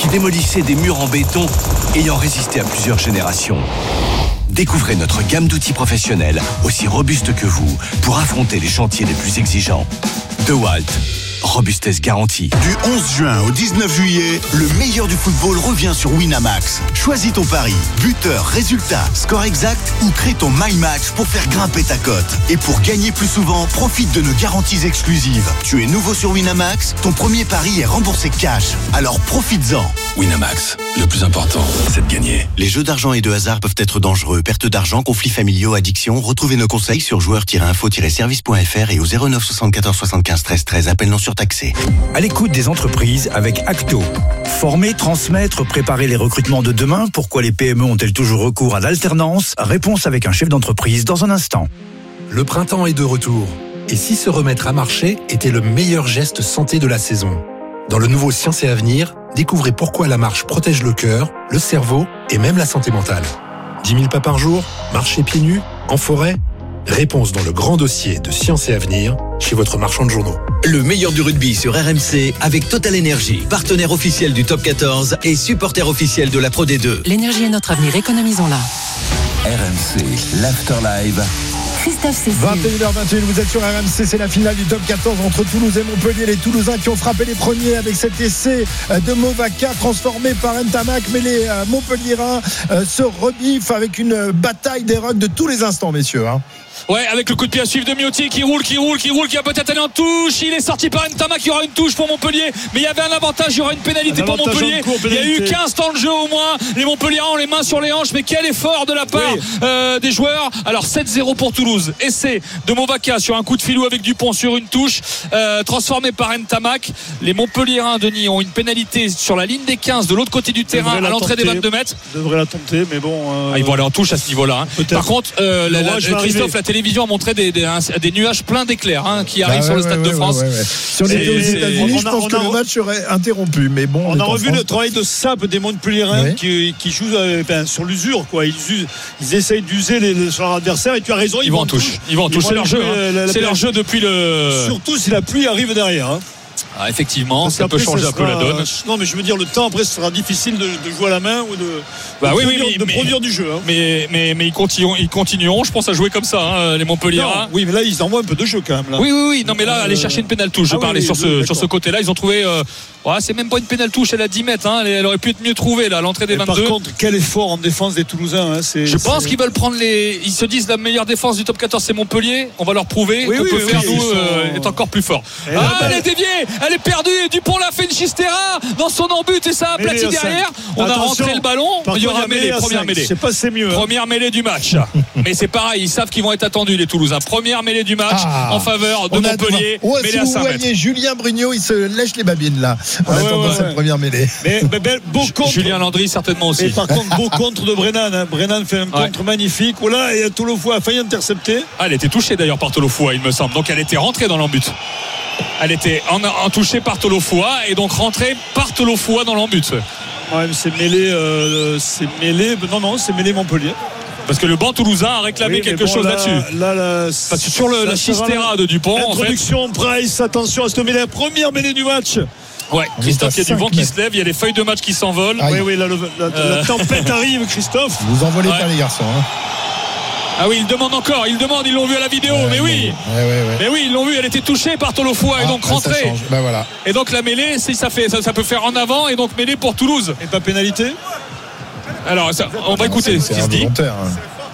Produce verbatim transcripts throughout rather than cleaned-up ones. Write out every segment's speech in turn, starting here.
démolissez des murs en béton ayant résisté à plusieurs générations. Découvrez notre gamme d'outils professionnels aussi robustes que vous pour affronter les chantiers les plus exigeants. DeWalt, robustesse garantie. Du onze juin au dix-neuf juillet, le meilleur du football revient sur Winamax. Choisis ton pari, buteur, résultat, score exact ou crée ton My Match pour faire grimper ta cote. Et pour gagner plus souvent, profite de nos garanties exclusives. Tu es nouveau sur Winamax, ton premier pari est remboursé cash. Alors profites-en. Winamax, le plus important, c'est de gagner. Les jeux d'argent et de hasard peuvent être dangereux. Perte d'argent, conflits familiaux, addiction. Retrouvez nos conseils sur joueurs tiret info tiret service point f r et au zéro neuf soixante-quatorze soixante-quinze treize treize. Appel non surtaxé. À l'écoute des entreprises avec Acto. Former, transmettre, préparer les recrutements de demain. Pourquoi les P M E ont-elles toujours recours à l'alternance? Réponse avec un chef d'entreprise dans un instant. Le printemps est de retour. Et si se remettre à marcher était le meilleur geste santé de la saison? Dans le nouveau Science et Avenir, découvrez pourquoi la marche protège le cœur, le cerveau et même la santé mentale. dix mille pas par jour, marcher pieds nus, en forêt? Réponse dans le grand dossier de Science et Avenir, chez votre marchand de journaux. Le meilleur du rugby sur R M C avec Total Energy, partenaire officiel du Top quatorze et supporter officiel de la Pro D deux. L'énergie est notre avenir, économisons-la. R M C, l'Afterlive. Christophe Cécile. vingt et une heures vingt et une, vous êtes sur R M C, c'est la finale du Top quatorze entre Toulouse et Montpellier. Les Toulousains qui ont frappé les premiers avec cet essai de Movaca transformé par Ntamak, mais les Montpelliérains se rebiffent avec une bataille des rucks de tous les instants, messieurs. Hein. Ouais, avec le coup de pied à suivre de Miotti qui roule, qui roule, qui roule, qui va peut-être aller en touche. Il est sorti par Ntamak, il y aura une touche pour Montpellier, mais il y avait un avantage, il y aura une pénalité pour Montpellier. Cours, pénalité. Il y a eu quinze temps de jeu au moins. Les Montpelliérains ont les mains sur les hanches, mais quel effort de la part oui. euh, des joueurs. Alors sept zéro pour Toulouse. Essai de Movaca sur un coup de filou avec Dupont sur une touche, euh, transformé par Ntamak. Les Montpelliérains, Denis, ont une pénalité sur la ligne des quinze de l'autre côté du terrain à l'entrée des vingt-deux mètres. Ils devraient la tenter, mais bon. Euh... Ah, ils vont aller en touche à ce niveau-là. Hein. Par contre, euh, la, la, Christophe, la télévision a montré des Des, un, des nuages pleins d'éclairs hein, qui arrivent ah ouais, sur le Stade ouais, de France. Ouais, ouais, ouais. Si on était aux États-Unis, je pense que le match serait interrompu. Mais bon, on a revu le travail de sape des Montpelliérains ouais. qui, qui jouent euh, ben, sur l'usure. Quoi. Ils, usent, ils essayent d'user les, les, sur leur adversaire. Et tu as raison, ils, ils vont en touche. touche. Ils vont en touche. C'est leur jeu. Hein. La, la, c'est leur jeu depuis le. Surtout si la pluie arrive derrière. Hein. Ah, effectivement, ça peut changer un peu la donne. Non, mais je veux dire, le temps après, ce sera difficile de, de jouer à la main ou de, bah, de, oui, produire, oui, mais, de produire du jeu. Hein. Mais, mais, mais ils, continueront, ils continueront, je pense, à jouer comme ça, hein, les Montpelliérains. Oui, mais là, ils envoient un peu de jeu quand même. Là. Oui, oui, oui. Non, mais là, euh, aller chercher une pénale touche. Je ah, parlais oui, sur, ce, sur ce côté-là. Ils ont trouvé. Euh, ouais, c'est même pas une pénale touche, elle a dix mètres. Hein, elle aurait pu être mieux trouvée là, à l'entrée des vingt-deux. Par contre, quel effort en défense des Toulousains. Hein, c'est, je pense c'est... qu'ils veulent prendre les. Ils se disent la meilleure défense du Top quatorze, c'est Montpellier. On va leur prouver oui, qu'on oui, peut oui, faire, oui, nous, sont... euh, est encore plus fort. Et ah, là, elle est déviée, elle est perdue. Dupont l'a fait une Chistera dans son embut et ça a aplati derrière. On a rentré le ballon. Il y aura mêlée, première mêlée. Je sais pas, c'est mieux. Première mêlée du match. Mais c'est pareil, ils savent qu'ils vont être attendus, les Toulousains. Première mêlée du match ah, en faveur de Montpellier. Ouais, si vous voyez Julien Brugnot, il se lèche les babines là en ah, attendant ouais, ouais, cette ouais. première mêlée. Mais, mais, mais beau contre. Julien Landry certainement aussi. Et par contre, beau contre de Brennan. Hein. Brennan fait un ouais. contre magnifique. Oh là, et Tolofoa a failli intercepter. Ah, elle était touchée d'ailleurs par Tolofoa, il me semble. Donc elle était rentrée dans l'embut. Elle était en, en touchée par Tolofoa et donc rentrée par Tolofoa dans l'embut. Ouais, mais c'est mêlé, euh, c'est mêlé. Non, non, c'est mêlé Montpellier. Parce que le banc toulousain a réclamé oui, quelque bon, chose là, là-dessus. Là, là, Parce que sur le, la Chistera de Dupont. Introduction, en fait, Price, attention à cette mêlée, la première mêlée du match. Ouais, Christophe, il y a du vent qui se lève, il y a les feuilles de match qui s'envolent. Aïe. Oui, oui, là, le, la, euh... la tempête arrive, Christophe. Vous en volez ouais. pas, les garçons. Hein. Ah oui, ils demandent encore, ils demandent, ils l'ont vu à la vidéo, ouais, mais oui. Ouais, ouais, ouais. Mais oui, ils l'ont vu, elle était touchée par Tolofoa ah, et donc rentrée. Ben voilà. Et donc la mêlée, si ça, fait, ça, ça peut faire en avant et donc mêlée pour Toulouse. Et pas pénalité. Alors, ça, on va écouter ce qui se dit. Hein.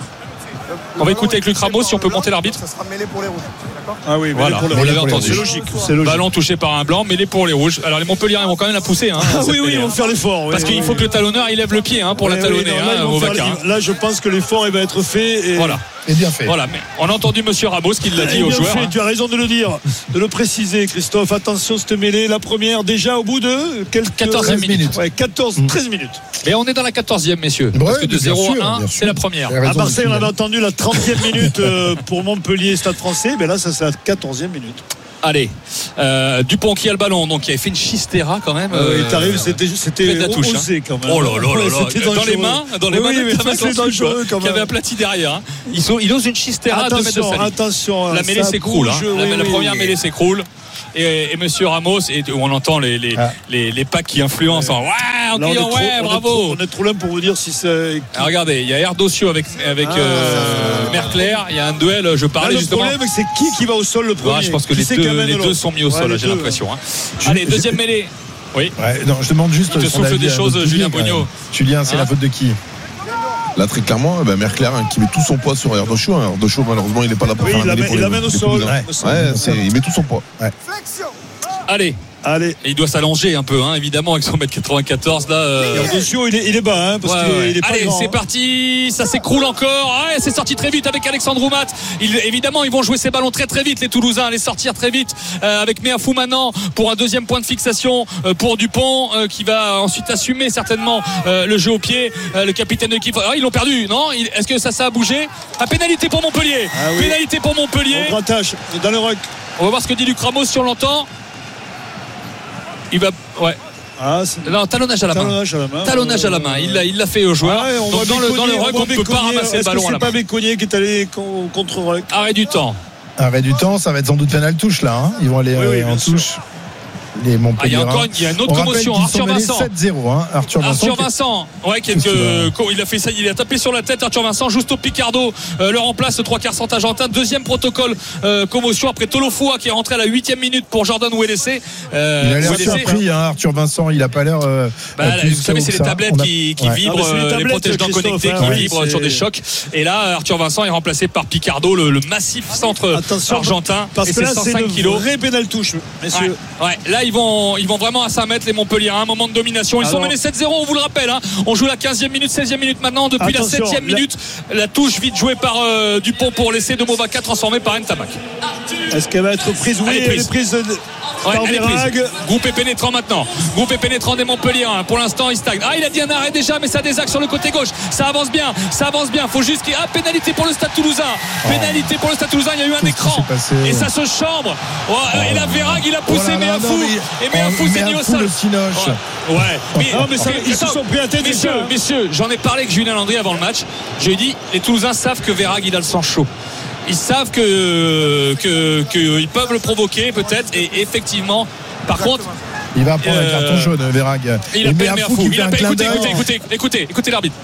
On va écouter avec Luc Ramos si on peut monter l'arbitre. Ça sera mêlé pour les rouges. Ah oui, voilà, pour les on l'avait entendu. C'est logique, c'est logique. Ballon touché par un blanc, mêlé pour les rouges. Alors les Montpelliérains vont quand même la pousser. Hein, ah oui, oui, ils vont faire l'effort. Oui, parce oui, qu'il faut oui. que le talonneur il lève le pied hein, pour oui, la talonner. Oui, non, là, hein, au vaca, les... là, je pense que l'effort il va être fait. Et... Voilà. Et bien fait. Voilà, mais on a entendu Monsieur Ramos qui l'a dit aux joueurs. Fait, hein. Tu as raison de le dire, de le préciser, Christophe. Attention, cette mêlée, la première déjà au bout de quelques quatorze minutes. Ouais, quatorze, treize minutes. Mais on est dans la quatorzième, messieurs. Ouais, parce que de zéro à un, c'est la première. À Marseille, on avait entendu la trentième minute pour Montpellier, Stade Français. Mais là, ça c'est la quatorzième minute. Allez, euh, Dupont qui a le ballon, donc il avait fait une Chistera quand même. Euh, il t'arrive, c'était, c'était la touche, osé hein. quand même. Oh là là là là. Dans les mains, dans les oui, mains, oui, mais c'est dangereux quand même. Qui avait aplati derrière. Hein. Il, il ose une Chistera à deux mètres de sa ligne. Attention, la mêlée s'écroule. Hein. Oui, la, oui, la première oui. mêlée s'écroule. et, et Monsieur Ramos, et où on entend les, les, ah. les, les packs qui influencent ouais. en ouais, en Là, criant, on ouais, trop, bravo. On est, trop, on est trop loin pour vous dire si c'est. Alors, regardez, il y a Erdocio avec, avec ah. euh, Mercler, il y a un duel, je parlais Là, justement. Le problème, c'est qui qui va au sol le premier. Ouais, je pense que les, deux, les deux sont mis au ouais, sol, j'ai deux. l'impression. Hein. Allez, deuxième mêlée. Oui. Ouais, non, je demande juste. Il te souffle des choses, Julien Bogno. Julien, c'est hein la faute de qui? Là, très clairement, ben, Mercler hein, qui met tout son poids sur Erdocio. Hein. Erdocio, malheureusement, il n'est pas là pour oui, faire il un mêlée. Il l'amène au sol. Ouais, ouais, il met tout son poids. Ouais. Allez. Allez. Et il doit s'allonger un peu, hein, évidemment, avec son mètre quatre-vingt-quatorze là. Euh... Erdocio, il est, il est bas, hein, parce ouais, qu'il ouais. il est pas Allez, grand, c'est hein. parti. Ça s'écroule encore. Ouais, c'est sorti très vite avec Alexandre Oumat. Il, évidemment, ils vont jouer ces ballons très très vite. Les Toulousains, les sortir très vite euh, avec Meafou maintenant pour un deuxième point de fixation euh, pour Dupont euh, qui va ensuite assumer certainement euh, le jeu au pied. Euh, le capitaine de l'équipe. Ah, ils l'ont perdu, non? Est-ce que ça, ça a bougé? Ah, pénalité pour Montpellier. Ah, oui. Pénalité pour Montpellier. Au grattage, dans le rock. On va voir ce que dit Luc Ramos si on l'entend. Il va, ouais. Ah, non, talonnage à la talonnage main. À la main. Talonnage à la main. Il l'a, il l'a fait au joueur. Ah ouais, donc dans le, dans le ruck, on ne peut pas ramasser le ballon à la main. C'est pas Béconnier qui est allé contre ruck. Arrêt du temps. Arrêt du temps, ça va être sans doute pénal touche là. Hein. Ils vont aller oui, oui, en touche. Sûr. Les ah, il y a encore une, il y a une autre commotion. Arthur Vincent. sept zéro, hein. Arthur Vincent. Arthur Vincent. Ouais, quelques, il a fait ça, il a tapé sur la tête. Arthur Vincent. Justo Picardo euh, le remplace, le trois quarts centre argentin. Deuxième protocole euh, commotion après Tolofua qui est rentré à la huitième minute pour Jordan Ouelessé. Euh, il a l'air surpris, hein, Arthur Vincent. Il a pas l'air. Euh, bah, là, vous savez, c'est les tablettes a... qui, qui ouais. vibrent, ah, les, tablettes, les protège-dents connectés hein, qui ouais, vibrent c'est... sur des chocs. Et là, Arthur Vincent est remplacé par Picardo, le, le massif centre Attention, argentin. Parce et que là, c'est cent cinq kilos. Vrai pénal touche, messieurs. Ouais, là, ils vont, ils vont vraiment à cinq mètres les Montpellier, un moment de domination. Ils Alors, sont menés sept zéro, on vous le rappelle. Hein. On joue la quinzième minute, seizième minute maintenant. Depuis la septième minute, la touche vite jouée par euh, Dupont pour l'essai de Movaca transformé par Ntamak. Est-ce qu'elle va être prise? Oui, elle est prise. Ouais, elle est prise. Groupe est pénétrant maintenant. Groupe est pénétrant des Montpellier. Hein. Pour l'instant, il stagne. Ah, il a dit un arrêt déjà, mais ça désaxe sur le côté gauche. Ça avance bien, ça avance bien. Faut juste qu'il y ait ah, pénalité pour le Stade Toulousain. Oh. Pénalité pour le Stade Toulousain. Il y a eu un Qu'est-ce écran et ça se chambre. Oh, oh. Et là, Verag, il a poussé oh Meafou. Et Meafou s'est mis au sol. Ouais. ouais. Mais, non, mais ça, okay, ils attends, se sont pris à tête. Messieurs, messieurs, j'en ai parlé avec Julien Landry avant le match. J'ai dit, les Toulousains savent que Verag, il a le sang chaud. Ils savent que, que, que ils peuvent le provoquer peut-être. Et effectivement, par Exactement. contre. Il va prendre euh, un carton jaune, Verag. Il appelle Meafou. Il appelle. Écoutez, écoutez, écoutez, écoutez, écoutez l'arbitre.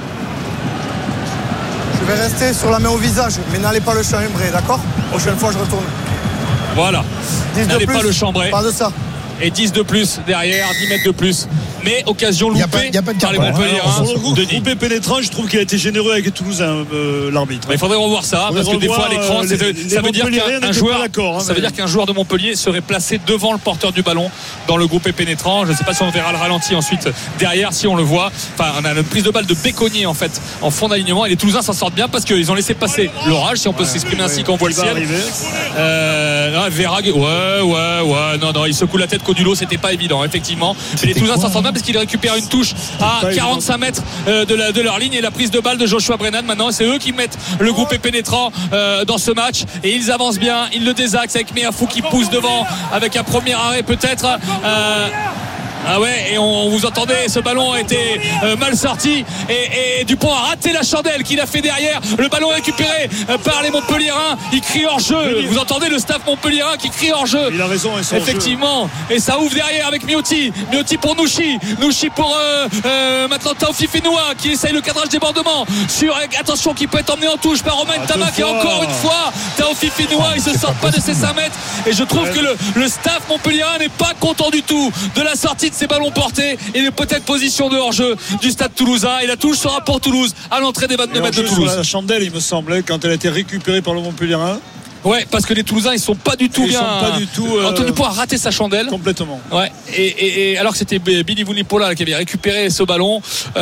Je vais rester sur la main au visage, mais n'allez pas le chambrer, d'accord? Prochaine fois, je retourne. Voilà. N'allez pas le chambrer. Pas de ça. Et dix de plus derrière, dix mètres de plus. Mais occasion loupée il n'y a, a pas de par les Montpellier. Hein, sur le groupe, groupé pénétrant, je trouve qu'il a été généreux avec Toulousain, euh, l'arbitre. Mais il faudrait revoir ça, parce que des fois à l'écran, euh, les, les ça veut dire qu'un joueur, hein, ça veut dire qu'un joueur de Montpellier serait placé devant le porteur du ballon dans le groupé pénétrant. Je ne sais pas si on verra le ralenti ensuite derrière, si on le voit. Enfin, on a une prise de balle de Béconnier en fait en fond d'alignement. Et les Toulousains s'en sortent bien parce qu'ils ont laissé passer l'orage, si on peut ouais, s'exprimer ouais, ainsi quand on voit le ciel. Euh, Verag, ouais, ouais, ouais, non, non, il secoue la tête Codulo, c'était pas évident, effectivement. Mais les Toulousains s'en sortent bien parce qu'ils récupèrent une touche à quarante-cinq mètres de, la, de leur ligne et la prise de balle de Joshua Brennan. Maintenant, c'est eux qui mettent le groupe pénétrant euh, dans ce match et ils avancent bien. Ils le désaxent avec Meafou qui pousse devant avec un premier arrêt peut-être. Euh, Ah ouais, et on vous entendait, ce ballon a été euh, mal sorti et, et Dupont a raté la chandelle qu'il a fait derrière. Le ballon récupéré euh, par les Montpelliérains. Il crie hors jeu. Vous entendez le staff Montpelliérain qui crie hors jeu. Il a raison. Effectivement. Et ça ouvre derrière avec Miotti. Miotti pour Nouchi. Nouchi pour euh, euh, maintenant Taofi Finoua qui essaye le cadrage débordement. Sur attention qui peut être emmené en touche par Romain Ntamak et encore une fois Taofi Finoua. Il se sort pas de ses cinq mètres. Et je trouve ouais. que le, le staff Montpelliérain n'est pas content du tout de la sortie de ces ballons portés et de peut-être position de hors-jeu du Stade Toulousain. Et la touche sera pour Toulouse à l'entrée des vingt-deux mètres de Toulouse. Sur la chandelle, il me semblait, quand elle a été récupérée par le Montpelliérain. Ouais, parce que les Toulousains ils sont pas du tout ils bien. Sont pas du tout. Euh... Antoine Dupont a raté sa chandelle. Complètement. Ouais. Et, et, et alors que c'était Billy Vunipola qui avait récupéré ce ballon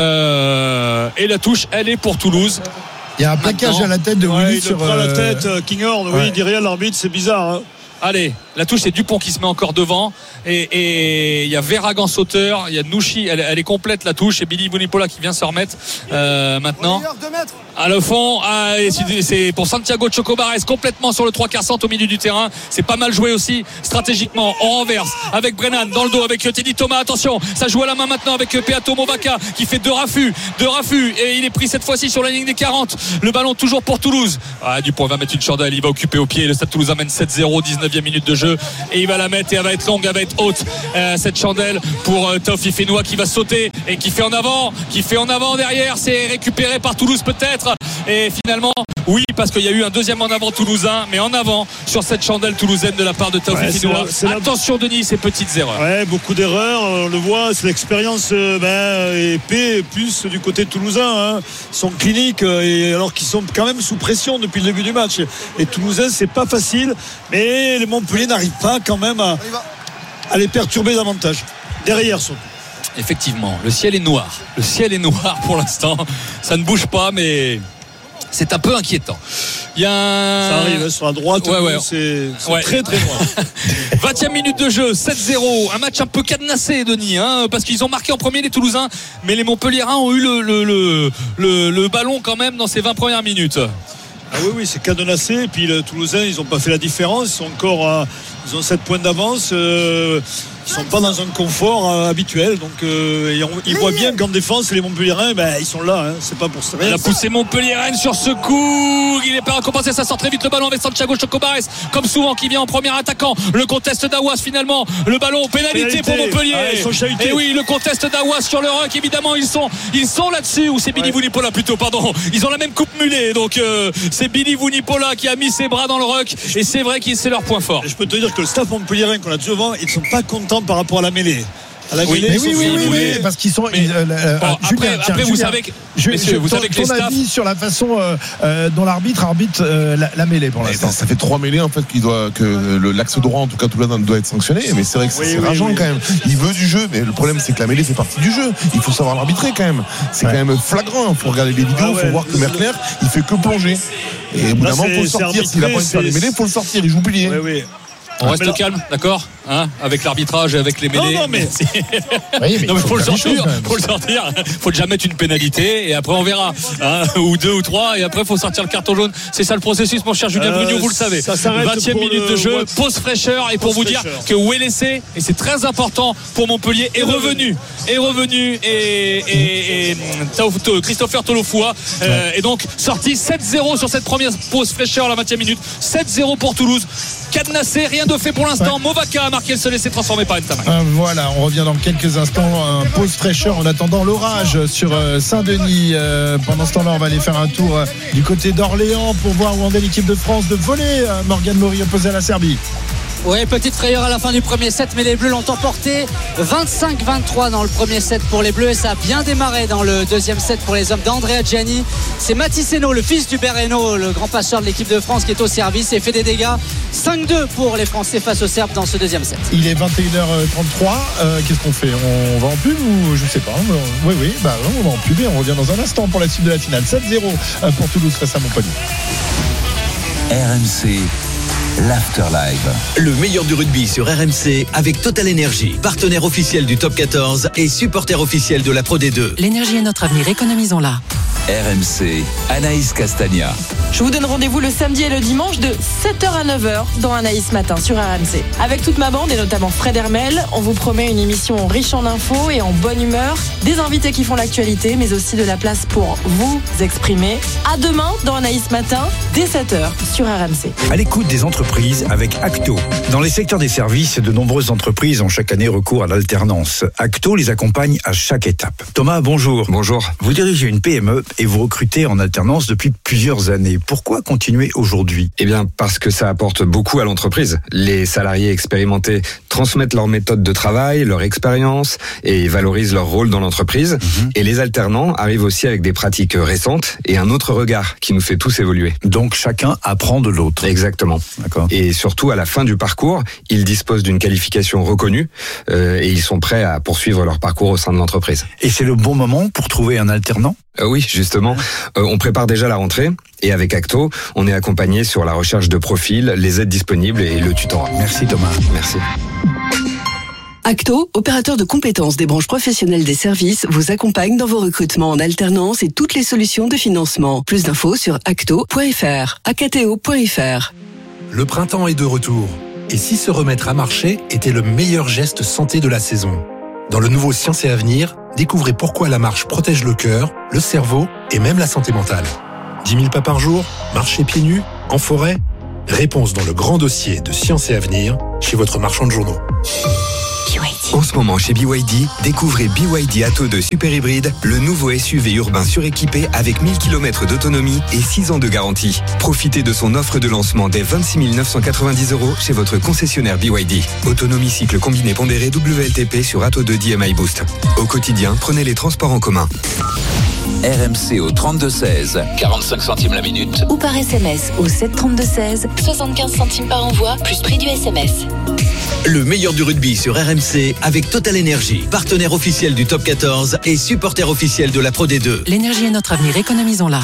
euh, et la touche, elle est pour Toulouse. Il y a un plaquage Maintenant, à la tête de ouais, Willy il sur prend euh... la tête. Kinghorn, ouais. Oui, il dit rien l'arbitre, c'est bizarre. Hein. Allez, la touche c'est Dupont qui se met encore devant et il y a Verag en sauteur, il y a Nouchi, elle, elle est complète la touche et Billy Vunipola qui vient se remettre euh, maintenant. À le fond, ah, c'est pour Santiago Chocobares complètement sur le trois quarts centre au milieu du terrain. C'est pas mal joué aussi stratégiquement. On renverse avec Brennan dans le dos avec Teddy Thomas. Attention, ça joue à la main maintenant avec Peato Movaca qui fait deux raffus, deux raffus et il est pris cette fois-ci sur la ligne des quarante. Le ballon toujours pour Toulouse. Ah, Dupont va mettre une chandelle, il va occuper au pied. Le Stade Toulousain mène sept zéro, dix-neuvième minute de jeu. jeu et il va la mettre et elle va être longue, elle va être haute, euh, cette chandelle pour euh, Taofi Fenoua qui va sauter et qui fait en avant, qui fait en avant derrière, c'est récupéré par Toulouse peut-être et finalement oui, parce qu'il y a eu un deuxième en avant toulousain, mais en avant sur cette chandelle toulousaine de la part de Taofi ouais, Fenoua. Attention la... Denis, ces petites erreurs. Ouais, beaucoup d'erreurs, on le voit, c'est l'expérience euh, ben, épais plus du côté toulousain. Hein. Ils sont cliniques et alors qu'ils sont quand même sous pression depuis le début du match. Et toulousain, c'est pas facile, mais les Montpellier n'arrivent pas quand même à, à les perturber davantage. Derrière surtout. Effectivement, le ciel est noir. Le ciel est noir pour l'instant. Ça ne bouge pas, mais c'est un peu inquiétant. Il y a un... Ça arrive sur la droite, ouais, ouais. c'est, c'est ouais. très très noir. vingtième minute de jeu, sept zéro. Un match un peu cadenassé, Denis, hein, parce qu'ils ont marqué en premier les Toulousains, mais les Montpelliérains ont eu le, le, le, le, le ballon quand même dans ces vingt premières minutes. Ah oui, oui, c'est cadenassé. Et puis les Toulousains, ils n'ont pas fait la différence. Ils sont encore à, ils ont sept points d'avance. Euh, ils ne sont pas dans un confort euh, habituel. Donc euh, on, ils voient bien qu'en défense, les Montpelliérains, ben, ils sont là. Hein, c'est pas pour ça. Il a poussé Montpelliérain sur ce coup. Il n'est pas récompensé. Ça sort très vite le ballon avec Santiago Chocobares, comme souvent, qui vient en premier attaquant. Le conteste d'Aouas finalement. Le ballon, pénalité, pénalité. pour Montpellier. Ah, ils sont chahutés. Et oui, le conteste d'Aouas sur le ruck. Évidemment, ils sont, ils sont là-dessus. Ou c'est Billy ouais. Vunipola plutôt, pardon. Ils ont la même coupe mulet. Donc euh, c'est Billy Vunipola qui a mis ses bras dans le ruck. Et c'est vrai que c'est leur point fort. Et je peux te dire que le staff montpelliérain qu'on a devant, ils ne sont pas contents par rapport à la mêlée. À la oui, mêlée, oui, oui, oui, oui, parce qu'ils sont. Mais, euh, euh, bon, après, Julien, après tiens, vous Julien, savez, que, je, messieurs, je, vous ton, savez que ton les staffs. avis sur la façon euh, euh, dont l'arbitre arbitre euh, la, la mêlée pour l'instant. Ça fait trois mêlées en fait qui doit que le, l'axe droit en tout cas tout là doit être sanctionné. Mais c'est vrai que c'est, oui, c'est oui, rageant oui. quand même. Il veut du jeu, mais le problème c'est que la mêlée fait partie du jeu. Il faut savoir l'arbitrer quand même. C'est ouais. quand même flagrant. Il faut regarder les vidéos, il ah ouais, faut voir que Merckler il fait que plonger. Et au bout d'un moment, il faut le sortir. S'il a pas envie de faire les mêlées, il faut le sortir. Il joue plié. On reste calme, d'accord, hein, avec l'arbitrage et avec les mêlées. Non, non, mais, oui, mais non, mais faut, faut le sortir, faut le sortir. Faut déjà mettre une pénalité et après on verra, hein, ou deux ou trois et après faut sortir le carton jaune. C'est ça le processus, mon cher Julien euh, Brugno, vous le savez. vingtième minute le... de jeu, ouais. pause fraîcheur et pour pause vous dire fraîcheur. que Wellessé, et c'est très important pour Montpellier, est revenu, est revenu et, et, et Christopher Tolofoua euh, est donc sorti sept zéro sur cette première pause fraîcheur, la vingtième minute. sept zéro pour Toulouse. Cadenassé, rien de fait pour l'instant. Ouais. Movaca a marqué le seul essai transformé par Ntamak. Euh, voilà, on revient dans quelques instants. Un pause fraîcheur en attendant l'orage sur euh, Saint-Denis. Euh, pendant ce temps-là, on va aller faire un tour euh, du côté d'Orléans pour voir où en est l'équipe de France de volley. Euh, Morgane Maury opposé à la Serbie. Oui, petite frayeur à la fin du premier set, mais les Bleus l'ont emporté vingt-cinq vingt-trois dans le premier set pour les Bleus et ça a bien démarré dans le deuxième set pour les hommes d'Andrea Gianni. C'est Mathis Hainaut, le fils du Bereno, le grand passeur de l'équipe de France qui est au service et fait des dégâts. cinq deux pour les Français face aux Serbes dans ce deuxième set. Il est vingt et une heures trente-trois. Euh, qu'est-ce qu'on fait? On va en pub ou je sais pas? Oui, oui, bah, on va en pub et on revient dans un instant pour la suite de la finale. sept zéro pour Toulouse face à Montpellier. R M C. L'After Live. Le meilleur du rugby sur R M C avec Total Energy, partenaire officiel du Top quatorze et supporter officiel de la Pro D deux. L'énergie est notre avenir, économisons-la. R M C, Anaïs Castagna. Je vous donne rendez-vous le samedi et le dimanche de sept heures à neuf heures dans Anaïs Matin sur R M C. Avec toute ma bande et notamment Fred Hermel, on vous promet une émission riche en infos et en bonne humeur, des invités qui font l'actualité, mais aussi de la place pour vous exprimer. À demain dans Anaïs Matin, dès sept heures sur R M C. À l'écoute des entreprises avec Acto. Dans les secteurs des services, de nombreuses entreprises ont chaque année recours à l'alternance. Acto les accompagne à chaque étape. Thomas, bonjour. Bonjour. Vous dirigez une P M E et vous recrutez en alternance depuis plusieurs années. Pourquoi continuer aujourd'hui? Eh bien, parce que ça apporte beaucoup à l'entreprise. Les salariés expérimentés transmettent leur méthode de travail, leur expérience et valorisent leur rôle dans l'entreprise. Mmh. Et les alternants arrivent aussi avec des pratiques récentes et un autre regard qui nous fait tous évoluer. Donc chacun apprend de l'autre. Exactement. D'accord. Et surtout, à la fin du parcours, ils disposent d'une qualification reconnue euh, et ils sont prêts à poursuivre leur parcours au sein de l'entreprise. Et c'est le bon moment pour trouver un alternant? Euh, oui, justement. Euh, on prépare déjà la rentrée et avec Acto, on est accompagné sur la recherche de profils, les aides disponibles et le tutorat. Merci Thomas. Merci. Acto, opérateur de compétences des branches professionnelles des services, vous accompagne dans vos recrutements en alternance et toutes les solutions de financement. Plus d'infos sur acto point f r, acto point f r. Le printemps est de retour. Et si se remettre à marcher était le meilleur geste santé de la saison? Dans le nouveau Science et Avenir, découvrez pourquoi la marche protège le cœur, le cerveau et même la santé mentale. dix mille pas par jour, marcher pieds nus, en forêt. Réponse dans le grand dossier de Science et Avenir chez votre marchand de journaux. En ce moment chez B Y D, découvrez B Y D Atto deux Super Hybride, le nouveau S U V urbain suréquipé avec mille kilomètres d'autonomie et six ans de garantie. Profitez de son offre de lancement dès vingt-six mille neuf cent quatre-vingt-dix euros chez votre concessionnaire B Y D. Autonomie cycle combiné pondéré W L T P sur Atto deux D M I Boost. Au quotidien, prenez les transports en commun. R M C au trente-deux seize, quarante-cinq centimes la minute. Ou par S M S au sept trente-deux seize, soixante-quinze centimes par envoi, plus prix du S M S. Le meilleur du rugby sur R M C avec Total Energy, partenaire officiel du Top quatorze et supporter officiel de la Pro D deux. L'énergie est notre avenir, économisons-la.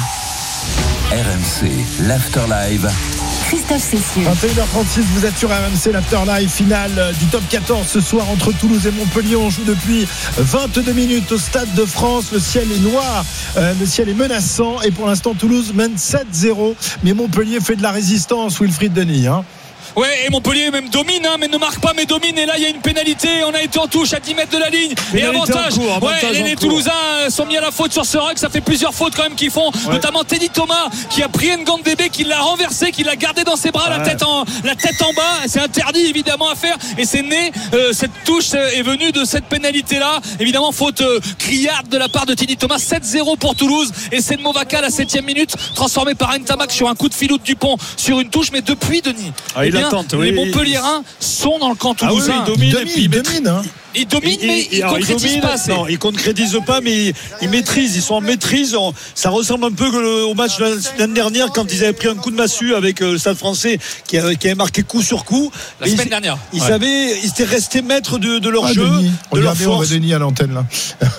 R M C, l'After Live. Christophe Cessieux. vingt et une heures trente-six, vous êtes sur R M C, l'After Live finale du Top quatorze ce soir entre Toulouse et Montpellier. On joue depuis vingt-deux minutes au Stade de France. Le ciel est noir, euh, le ciel est menaçant et pour l'instant Toulouse mène sept zéro. Mais Montpellier fait de la résistance, Wilfried Denis. Hein. Ouais, et Montpellier même domine, hein, mais ne marque pas, mais domine. Et là, il y a une pénalité. On a été en touche à dix mètres de la ligne. Pénalité et avantage. En cours, avantage ouais, en les cours. Toulousains sont mis à la faute sur ce rug. Ça fait plusieurs fautes quand même qu'ils font, ouais. Notamment Teddy Thomas qui a pris Ngandébé, qui l'a renversé, qui l'a gardé dans ses bras, ouais. la tête en la tête en bas. C'est interdit évidemment à faire. Et c'est né. Euh, cette touche est venue de cette pénalité-là. Évidemment, faute euh, criarde de la part de Teddy Thomas. sept zéro pour Toulouse. Et c'est Movaka à la septième minute, transformé par Ntamak sur un coup de filou de Dupont sur une touche. Mais depuis, Denis, ah, eh il bien, attente, les oui. Les sont dans le camp toulousain. Ah oui, il domine, il domine, hein. Ils dominent, mais ils ne concrétisent pas. C'est... Non, ils ne concrétisent pas, mais ils, ils maîtrisent. Ils sont en maîtrise. On, ça ressemble un peu au match de l'année dernière quand ils avaient pris un coup de massue avec le Stade Français qui avait, qui avait marqué coup sur coup. La et semaine ils, dernière. Ils, ouais. savaient, ils étaient restés maîtres de, de leur ah, jeu, Denis, de leur regardez, force. On va Denis à l'antenne là.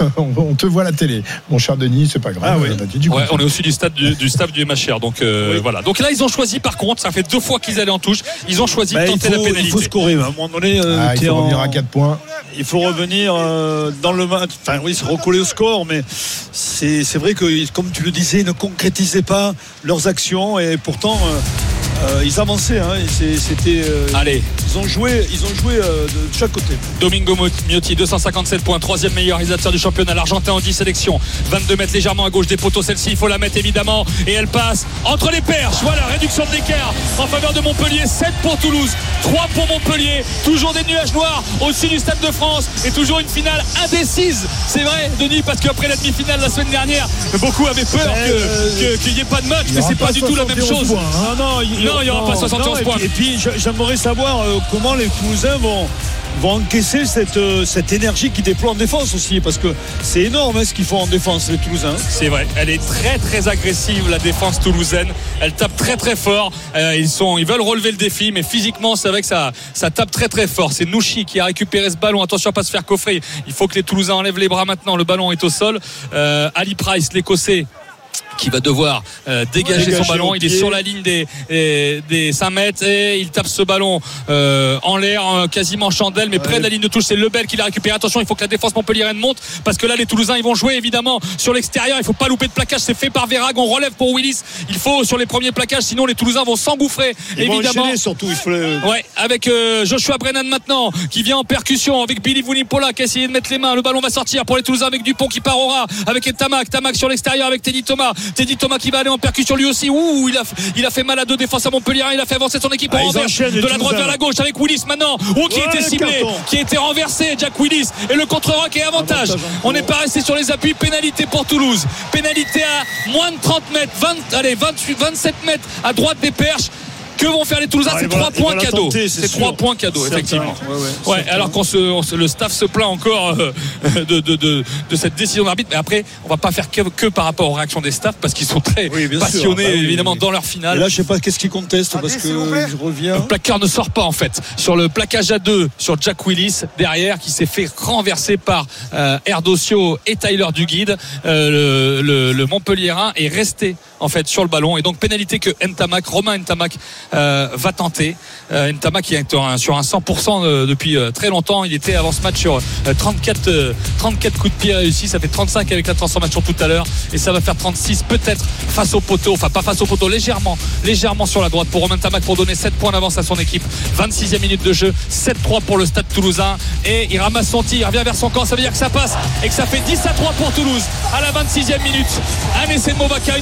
on te voit à la télé, mon cher Denis, c'est pas grave. Ah, oui. du ouais, on est aussi du stade du, du staff du M H R. Donc euh, oui. voilà. Donc là, ils ont choisi. Par contre, ça fait deux fois qu'ils allaient en touche. Ils ont choisi bah, de tenter faut, la pénalité. Il faut scorer. À un moment donné, euh, ah, il faut en... revenir à quatre points. Il faut revenir euh, dans le match. Enfin, oui, se recoller au score, mais c'est, c'est vrai que, comme tu le disais, ils ne concrétisaient pas leurs actions et pourtant. Euh, Euh, ils avançaient, hein, et c'était. Euh, Allez. Ils ont joué, ils ont joué euh, de chaque côté. Domingo Miotti, deux cent cinquante-sept points, troisième meilleur réalisateur du championnat. L'Argentin en dix sélections, vingt-deux mètres légèrement à gauche des poteaux. Celle-ci, il faut la mettre évidemment, et elle passe entre les perches. Voilà, réduction de l'écart en faveur de Montpellier. sept pour Toulouse, trois pour Montpellier. Toujours des nuages noirs au-dessus du Stade de France et toujours une finale indécise. C'est vrai, Denis, parce qu'après la demi-finale la semaine dernière, beaucoup avaient peur que, que, qu'il n'y ait pas de match, mais c'est pas, pas du tout la même chose. Points, hein. Non, non, il, non, il n'y aura non, pas soixante et onze non, points. Et puis, et puis j'aimerais savoir euh, comment les Toulousains vont, vont encaisser cette, euh, cette énergie qu'ils déploient en défense aussi, parce que c'est énorme hein, ce qu'ils font en défense, les Toulousains. C'est vrai, elle est très très agressive, la défense toulousaine. Elle tape très très fort. Euh, ils, sont, ils veulent relever le défi, mais physiquement, c'est vrai que ça, ça tape très très fort. C'est Nouchi qui a récupéré ce ballon. Attention à pas se faire coffrer. Il faut que les Toulousains enlèvent les bras maintenant. Le ballon est au sol. Euh, Ali Price, l'Écossais, qui va devoir euh, dégager, dégager son ballon. Il est sur la ligne des, des, des cinq mètres et il tape ce ballon euh, en l'air, euh, quasiment chandelle, mais ouais. près de la ligne de touche. C'est Lebel qui l'a récupéré. Attention, il faut que la défense montpelliéraine monte parce que là, les Toulousains, ils vont jouer évidemment sur l'extérieur. Il faut pas louper de plaquage. C'est fait par Verag. On relève pour Willis. Il faut sur les premiers plaquages, sinon les Toulousains vont s'engouffrer. Ils évidemment. Vont surtout. Il faut le... Ouais, avec euh, Joshua Brennan maintenant qui vient en percussion avec Billy Vunipola qui a essayé de mettre les mains. Le ballon va sortir pour les Toulousains avec Dupont qui part au ras avec Ntamak. Ntamak sur l'extérieur avec Teddy Thomas. Teddy Thomas qui va aller en percussion lui aussi. Ouh, il a, il a fait mal à deux défenses à Montpellier. Il a fait avancer son équipe ah, en renverse de la droite vers la gauche avec Willis maintenant. Ouh, qui ouais, était ciblé, carton. qui était renversé. Jack Willis et le contre-rock est avantage. avantage On n'est pas resté sur les appuis. Pénalité pour Toulouse. Pénalité à moins de trente mètres. vingt, allez, vingt-huit, vingt-sept mètres à droite des perches. Que vont faire les Toulousains? ah, C'est trois points cadeaux. C'est, c'est trois points cadeaux, effectivement. Ouais, ouais, ouais, alors qu'on se, on se, le staff se plaint encore euh, de, de, de, de cette décision d'arbitre. Mais après, on va pas faire que, que par rapport aux réactions des staffs parce qu'ils sont très oui, passionnés, bah, oui, évidemment, oui. dans leur finale. Et là, je sais pas qu'est-ce qu'ils contestent parce que je reviens. Le plaqueur ne sort pas en fait. Sur le plaquage à deux, sur Jack Willis derrière, qui s'est fait renverser par euh, Erdocio et Tyler Duguid. Euh, le, le, le Montpelliérain est resté en fait sur le ballon et donc pénalité que Ntamak, Romain Ntamak euh, va tenter. Euh, Ntamak qui est un, sur un cent pour cent euh, depuis euh, très longtemps. Il était avant ce match sur euh, trente-quatre, euh, trente-quatre coups de pied réussis. Ça fait trente-cinq avec la transformation tout à l'heure et ça va faire trente-six peut-être face au poteau. Enfin pas face au poteau, légèrement, légèrement sur la droite pour Romain Ntamak pour donner sept points d'avance à son équipe. vingt-sixième minute de jeu, sept trois pour le Stade Toulousain et il ramasse son tir, il revient vers son camp. Ça veut dire que ça passe et que ça fait dix à trois pour Toulouse à la vingt-sixième minute. Un essai de Movaka, une transformation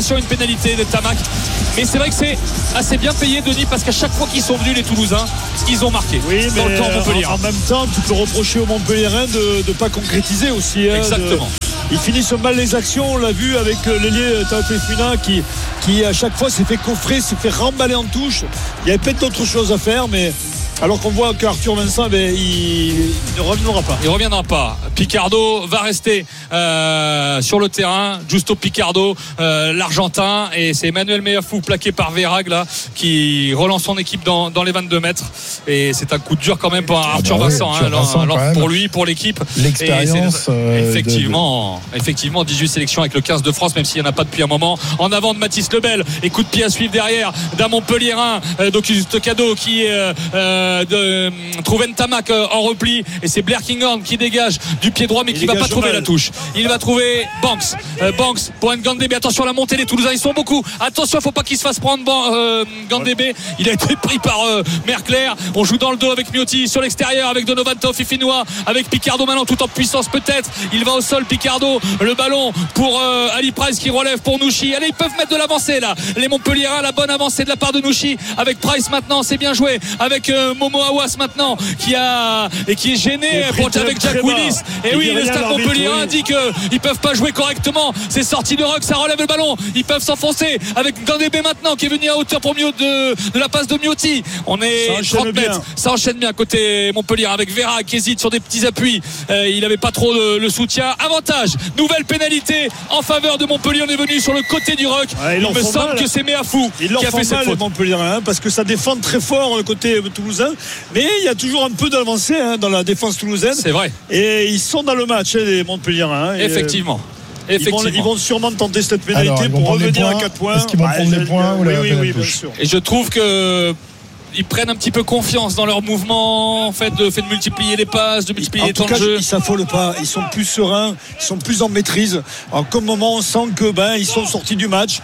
prolongation, une pénalité de Tamac. Mais c'est vrai que c'est assez bien payé, Denis, parce qu'à chaque fois qu'ils sont venus, les Toulousains, ils ont marqué. Oui, dans mais le camp Montpellier. En, en même temps, tu peux reprocher aux Montpelliérains de ne pas concrétiser aussi. Hein, Exactement. De, ils finissent mal les actions, on l'a vu avec l'ailier Taofifuna qui, qui à chaque fois s'est fait coffrer, s'est fait remballer en touche. Il y avait peut-être d'autres choses à faire, mais alors qu'on voit qu'Arthur Vincent, ben, il, il ne reviendra pas. Il ne reviendra pas. Picardo va rester euh, sur le terrain. Justo Picardo, euh, l'Argentin. Et c'est Emmanuel Meafou, plaqué par Verag, là, qui relance son équipe dans, dans les vingt-deux mètres. Et c'est un coup de dur quand même pour Arthur ah bah Vincent. Oui, hein, Vincent alors, alors pour lui, pour l'équipe. L'expérience. Euh, effectivement, de... effectivement, dix-huit sélections avec le quinze de France, même s'il n'y en a pas depuis un moment. En avant de Mathis Lebel. Et coup de pied à suivre derrière d'un Montpellierin, euh, Docus Tocado, qui est. Euh, de euh, trouve Ntamak euh, en repli et c'est Blair Kinghorn qui dégage du pied droit mais qui ne va pas trouver mal. La touche. Il va trouver Banks euh, Banks pour Ngandebe. Attention à la montée, les Toulousains ils sont beaucoup, attention il ne faut pas qu'il se fasse prendre euh, Ngandebe. Il a été pris par euh, Mercler. On joue dans le dos avec Miotti sur l'extérieur avec Donovan Taofifinoa, avec Picardo maintenant tout en puissance peut-être. Il va au sol Picardo, le ballon pour euh, Ali Price qui relève pour Nouchi. Allez, ils peuvent mettre de l'avancée là, les Montpelliérains. La bonne avancée de la part de Nouchi avec Price maintenant, c'est bien joué avec euh, Momo Awas maintenant qui a et qui est gêné pour, avec Jack Willis. Et il oui, le stade Montpellierin oui. dit qu'ils peuvent pas jouer correctement. C'est sorti de rock, ça relève le ballon. Ils peuvent s'enfoncer avec Gandébé maintenant qui est venu à hauteur pour Mio de, de la passe de Miotti. On est trente mètres. Ça enchaîne bien côté Montpellier avec Vera qui hésite sur des petits appuis. Euh, il n'avait pas trop de, le soutien. Avantage, nouvelle pénalité en faveur de Montpellier. On est venu sur le côté du rock. Ouais, il me semble mal. que c'est Meafou qui a fait cette faute. Montpellier, hein, parce que ça défend très fort le côté toulousain. Mais il y a toujours un peu d'avancée hein, dans la défense toulousaine. C'est vrai. Et ils sont dans le match, hein, les Montpelliérains. Hein, Effectivement. Et Effectivement. Ils, vont, ils vont sûrement tenter cette pénalité Alors, pour revenir à quatre points. Est-ce qu'ils vont prendre les points ou oui, la oui, oui, bien sûr. Et je trouve que ils prennent un petit peu confiance dans leur mouvement, en fait, de fait de multiplier les passes, de multiplier les temps de jeu. Ils s'affolent pas, ils sont plus sereins, ils sont plus en maîtrise. Alors, comme moment, on sent que ben ils sont sortis du match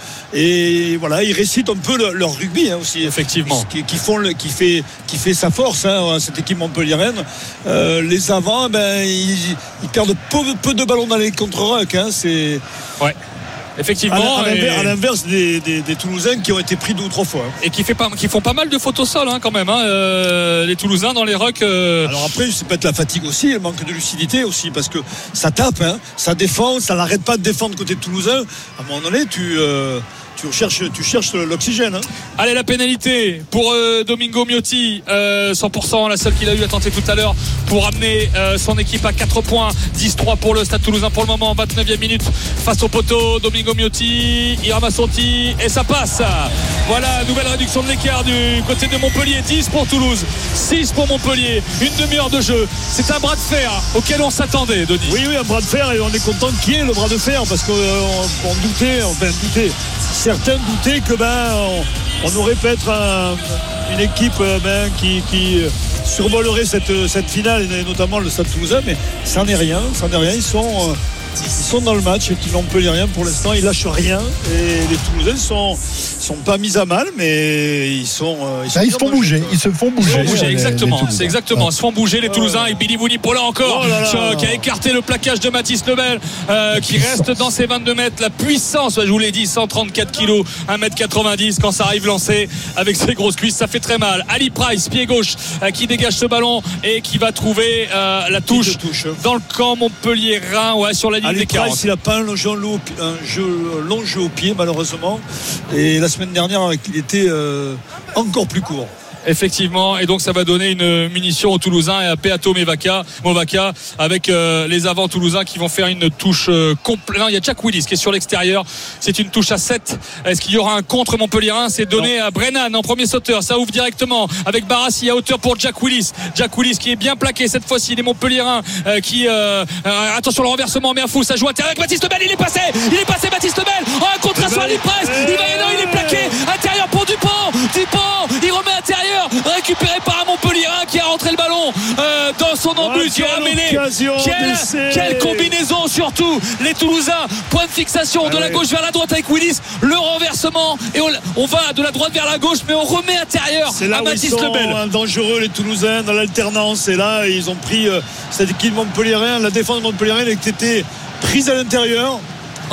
et voilà, ils récitent un peu le, leur rugby hein, aussi. Effectivement. Qui, qui font le, qui fait, qui fait sa force hein, cette équipe montpelliéraine. Euh, les avants, ben ils, ils perdent peu, peu de ballons dans les contre-rucks. Hein, c'est. Ouais. Effectivement, à, à, à l'inverse des, des, des Toulousains qui ont été pris deux ou trois fois. Et qui, fait pas, qui font pas mal de fautes au sol hein, quand même, hein, euh, les Toulousains dans les rucks. Euh... Alors après, c'est peut-être la fatigue aussi, le manque de lucidité aussi, parce que ça tape, hein, ça défend, ça n'arrête pas de défendre côté Toulousain. À un moment donné, tu. Euh, Tu cherches, tu cherches l'oxygène. Hein. Allez, la pénalité pour euh, Domingo Miotti, euh, cent pour cent, la seule qu'il a eu à tenter tout à l'heure pour amener euh, son équipe à quatre points. dix trois pour le Stade Toulousain pour le moment, vingt-neuvième minute face au poteau. Domingo Miotti, il ramasse son tir et ça passe. Voilà, nouvelle réduction de l'écart du côté de Montpellier. dix pour Toulouse, six pour Montpellier. Une demi-heure de jeu. C'est un bras de fer auquel on s'attendait, Denis. Oui, oui, un bras de fer et on est content qu'il y ait le bras de fer parce qu'on on doutait, enfin doutait. Certains doutaient que ben on, on aurait peut-être un, une équipe ben, qui, qui survolerait cette, cette finale et notamment le Stade Toulousain, mais ça n'est rien, ça n'est rien. Ils sont ils sont dans le match et qui n'en peut rien pour l'instant, ils lâchent rien et les Toulousains sont sont pas mis à mal mais ils sont ils, sont Là, ils se font bouger jeu. ils se font bouger, ils se font bouger exactement les, les c'est exactement ils se font bouger les Toulousains et Billy Vunipola encore oh là là. qui a écarté le plaquage de Mathis Lebel euh, qui reste dans ses vingt-deux mètres. La puissance, je vous l'ai dit, cent trente-quatre kilos, un mètre quatre-vingt-dix quand ça arrive lancé avec ses grosses cuisses, ça fait très mal. Ali Price, pied gauche, euh, qui dégage ce ballon et qui va trouver euh, la touche, touche dans le camp Montpellier-Rhin, ouais, sur la ligne Ali des quarante. Price, il a pas un long jeu, un jeu, long jeu au pied malheureusement et la semaine dernière il était euh, encore plus court. Effectivement, et donc ça va donner une munition aux Toulousains et à Peato Movaca, Movaca avec euh, les avants toulousains qui vont faire une touche euh, complète. Non, il y a Jack Willis qui est sur l'extérieur. C'est une touche à sept. Est-ce qu'il y aura un contre Montpellierin? C'est donné non. à Brennan en premier sauteur. Ça ouvre directement avec Barassi à hauteur pour Jack Willis. Jack Willis qui est bien plaqué cette fois-ci. Les Montpellierins euh, qui euh, euh, attention le renversement, mais à fou, ça joue intérieur avec Baptiste Bell. Il est passé, il est passé Baptiste Bell. Oh, un contre sur Ali Price. Il va non, il est plaqué intérieur pour Dupont. Dupont, il remet intérieur. Récupéré par un Montpellierin qui a rentré le ballon euh, dans son embut, qui aura mêlé. Quelle, quelle combinaison surtout. Les Toulousains, point de fixation de ah la ouais. gauche vers la droite avec Willis, le renversement et on, on va de la droite vers la gauche mais on remet intérieur c'est là à Mathis Lebel. C'est dangereux les Toulousains dans l'alternance et là ils ont pris euh, cette équipe Montpellierin, la défense de Montpellierin qui était prise à l'intérieur. Ouais.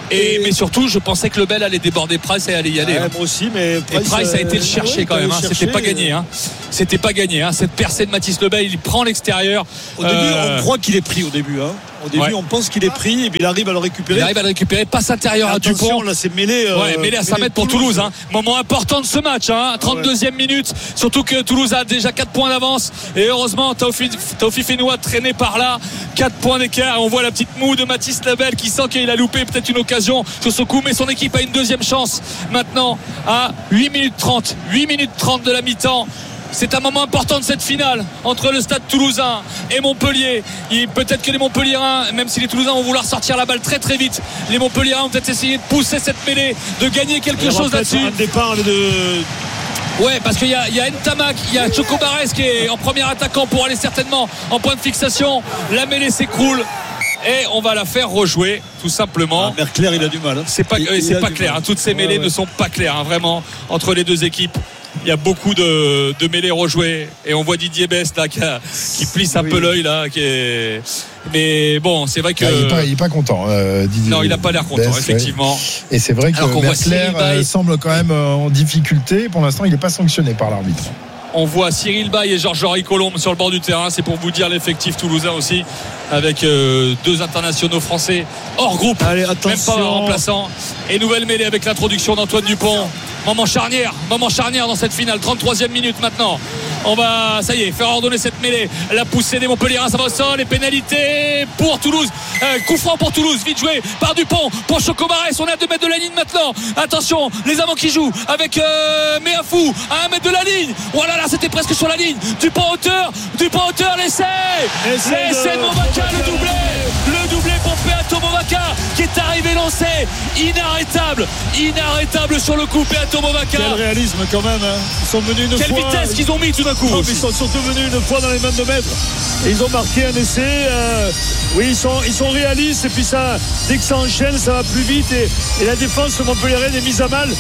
Et, mais surtout, je pensais que Lebel allait déborder Price et allait y aller. Ouais, hein. Moi aussi, mais Price, et Price a été le chercher ouais, quand même. Hein. Chercher, C'était pas gagné. Hein. C'était pas gagné. Hein. Cette percée de Mathis Lebel, il prend l'extérieur. Au début, euh... on croit qu'il est pris au début. Hein. Au début, ouais. on pense qu'il est pris et puis il arrive à le récupérer. Il arrive à le récupérer, passe intérieur à Dupont. Là, c'est mêlé. Euh, ouais, mêlé à cinq mètres pour Toulouse. Toulouse hein. Moment important de ce match. Hein. trente-deuxième minute. Surtout que Toulouse a déjà quatre points d'avance. Et heureusement, Taofi Fenoua traîné par là. quatre points d'écart. On voit la petite moue de Mathis Lebel qui sent qu'il a loupé peut-être une occasion sur ce coup. Mais son équipe a une deuxième chance maintenant à huit minutes trente. huit minutes trente de la mi-temps. C'est un moment important de cette finale entre le Stade Toulousain et Montpellier. Il, peut-être que les Montpelliérains, même si les Toulousains vont vouloir sortir la balle très très vite, les Montpelliérains vont peut-être essayer de pousser cette mêlée, de gagner quelque chose là-dessus. Un départ de... Ouais, parce qu'il y a, il y a Ntamak, il y a Choco Barès qui est en premier attaquant pour aller certainement en point de fixation. La mêlée s'écroule. Et on va la faire rejouer, tout simplement. Ah, Merclair, il a du mal. Hein. C'est pas, il, c'est pas clair. Hein. Toutes ces mêlées ouais, ouais. ne sont pas claires, hein, vraiment, entre les deux équipes. Il y a beaucoup de, de mêlées rejouées. Et on voit Didier Best là, qui, a, qui plisse un oui. peu l'œil. Là, qui est... Mais bon, c'est vrai que. Ah, il, est pas, il est pas content, euh, Didier. Non, il n'a pas l'air content, Best, effectivement. Ouais. Et c'est vrai que Merclair euh, semble quand même euh, en difficulté. Pour l'instant, il n'est pas sanctionné par l'arbitre. On voit Cyril Baye et Georges-Henri Colombe sur le bord du terrain. C'est pour vous dire l'effectif toulousain aussi, avec euh, deux internationaux français hors groupe. Allez, même pas remplaçant. Et nouvelle mêlée avec l'introduction d'Antoine Dupont. Moment charnière, moment charnière dans cette finale. trente-troisième minute maintenant. On va, ça y est, faire ordonner cette mêlée. La poussée des Montpelliérains, ça va au sol. Les pénalités pour Toulouse. Euh, coup franc pour Toulouse. Vite joué par Dupont pour Choco Barès. On est à deux mètres de la ligne maintenant. Attention, les avants qui jouent avec euh, Méafou à un mètre de la ligne. Voilà, là, c'était presque sur la ligne. Dupont hauteur, Dupont hauteur, l'essai. L'essai de Movaca, le doublé. Le doublé pour Peato Movaca qui est arrivé lancé. Inarrêtable, inarrêtable sur le coup, Peato Movaca. Quel réalisme quand même. Hein. Ils sont venus une Quelle fois. Quelle vitesse qu'ils ont mis tout d'un coup. Non, ils sont surtout venus une fois dans les vingt-deux mètres. Et ils ont marqué un essai. Euh, oui, ils sont, ils sont réalistes. Et puis ça, dès que ça enchaîne, ça va plus vite. Et, et la défense montpelliéraine est mise à mal.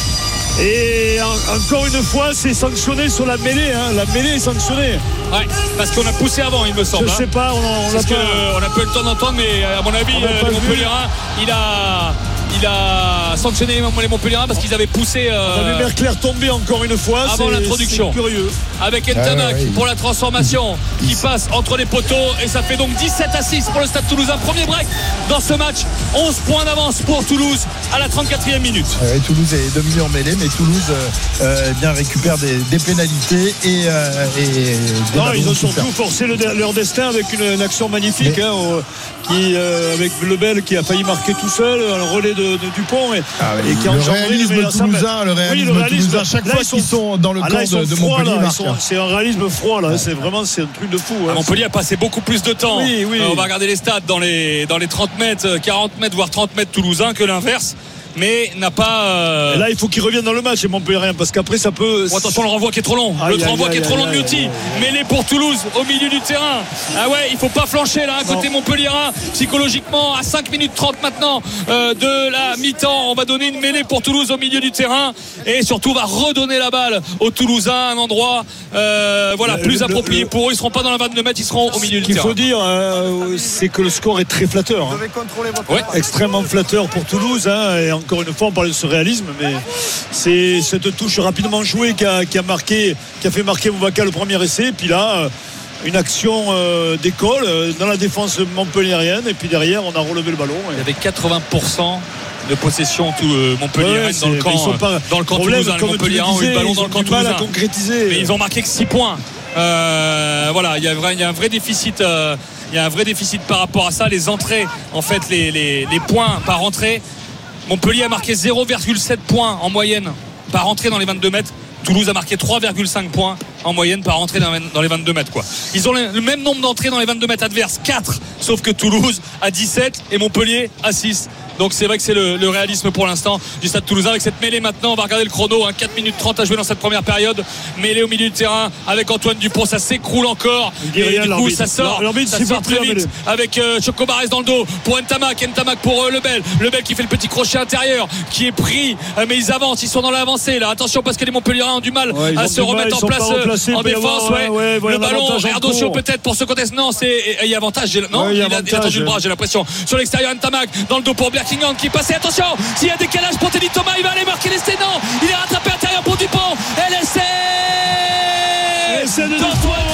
Et en, encore une fois, c'est sanctionné sur la mêlée. Hein. La mêlée est sanctionnée. Ouais, parce qu'on a poussé avant, il me semble. Je hein. sais pas, on, on a pas. On a peu le temps d'entendre, mais à mon avis, euh, le Montpelliérain, il a. Il a sanctionné les Montpelliérains parce qu'ils avaient poussé. Euh, on a vu Merclair tomber encore une fois. Avant c'est, l'introduction. C'est curieux. Avec Ntamak ah, oui. pour la transformation qui passe entre les poteaux. Et ça fait donc dix-sept à six pour le Stade Toulousain. Premier break dans ce match. onze points d'avance pour Toulouse à la trente-quatrième minute. Ouais, Toulouse est dominé en mêlée, mais Toulouse euh, bien récupère des, des pénalités et, euh, et des non, ils ont surtout forcé le, leur destin avec une, une action magnifique. Mais... Hein, au, qui, euh, avec Lebel qui a failli marquer tout seul, un relais de, de Dupont et, ah, oui, et qui a le réalisme toulousain, le réalisme, oui, le réalisme toulousain, chaque fois qu'ils sont dans le ah, camp là, de, de Montpellier, là, sont, c'est un réalisme froid là, ouais. c'est vraiment c'est un truc de fou. Hein. Montpellier a passé beaucoup plus de temps. Oui, oui. Euh, on va regarder les stats dans les dans les trente mètres, quarante mètres, voire trente mètres toulousains que l'inverse. Mais n'a pas. Euh... Et là, il faut qu'il revienne dans le match, et Montpellier, parce qu'après, ça peut. Oh, attention, le renvoi qui est trop long. Aïe, le renvoi qui est trop long de Muti. Mêlé pour Toulouse au milieu du terrain. Ah ouais, il faut pas flancher là, à côté Montpelliérain. Psychologiquement, à cinq minutes trente maintenant euh, de la mi-temps, on va donner une mêlée pour Toulouse au milieu du terrain. Et surtout, on va redonner la balle aux Toulousains, un endroit euh, voilà, plus le, approprié le, pour eux. Ils seront pas dans la vingt-deux mètres, ils seront au milieu du terrain. Ce qu'il faut dire, euh, c'est que le score est très flatteur. Hein. Ouais. Extrêmement flatteur pour Toulouse. Hein, et encore une fois on parlait de ce réalisme, mais c'est cette touche rapidement jouée qui a, qui a marqué qui a fait marquer Movaca le premier essai, et puis là une action euh, d'école euh, dans la défense montpelliéraine, et puis derrière on a relevé le ballon et... Il y avait quatre-vingts pour cent de possession tout euh, Montpellier ouais, dans le camp euh, dans le camp toulousain. Les Montpelliérains ont eu le ballon dans le camp toulousain à concrétiser, mais ils ont marqué que six points. Euh, voilà, il y a vrai, il y a un vrai déficit euh, il y a un vrai déficit par rapport à ça. Les entrées, en fait les, les, les points par entrée, Montpellier a marqué zéro virgule sept points en moyenne par entrée dans les vingt-deux mètres. Toulouse a marqué trois virgule cinq points en moyenne par entrée dans les vingt-deux mètres, quoi. Ils ont le même nombre d'entrées dans les vingt-deux mètres adverses, quatre, sauf que Toulouse a dix-sept et Montpellier a six. Donc c'est vrai que c'est le, le réalisme pour l'instant du Stade Toulousain avec cette mêlée. Maintenant on va regarder le chrono, hein, quatre minutes trente à jouer dans cette première période. Mêlée au milieu du terrain avec Antoine Dupont, ça s'écroule encore et du coup ça sort, ça sort très vite avec euh, Choco Barès dans le dos pour Ntamak, Ntamak pour euh, Lebel, Lebel qui fait le petit crochet intérieur qui est pris, euh, mais ils avancent, ils sont dans l'avancée là, attention parce que les Montpelliérains ont du mal ouais, à se remettre en place, euh, déplacé, en défense, ouais. ouais, ouais, le ballon, Erdosio cours. peut-être pour se contester. Non, c'est il y a avantage. J'ai... Non, ouais, il, il, a a, avantage, il a tendu le bras, j'ai l'impression. Sur l'extérieur, Ntamak dans le dos pour Bjerkingen qui est passé. Attention, s'il y a décalage pour Teddy Thomas, il va aller marquer l'essai. Non, il est rattrapé à l'intérieur pour Dupont. Et l'essai d'Antoine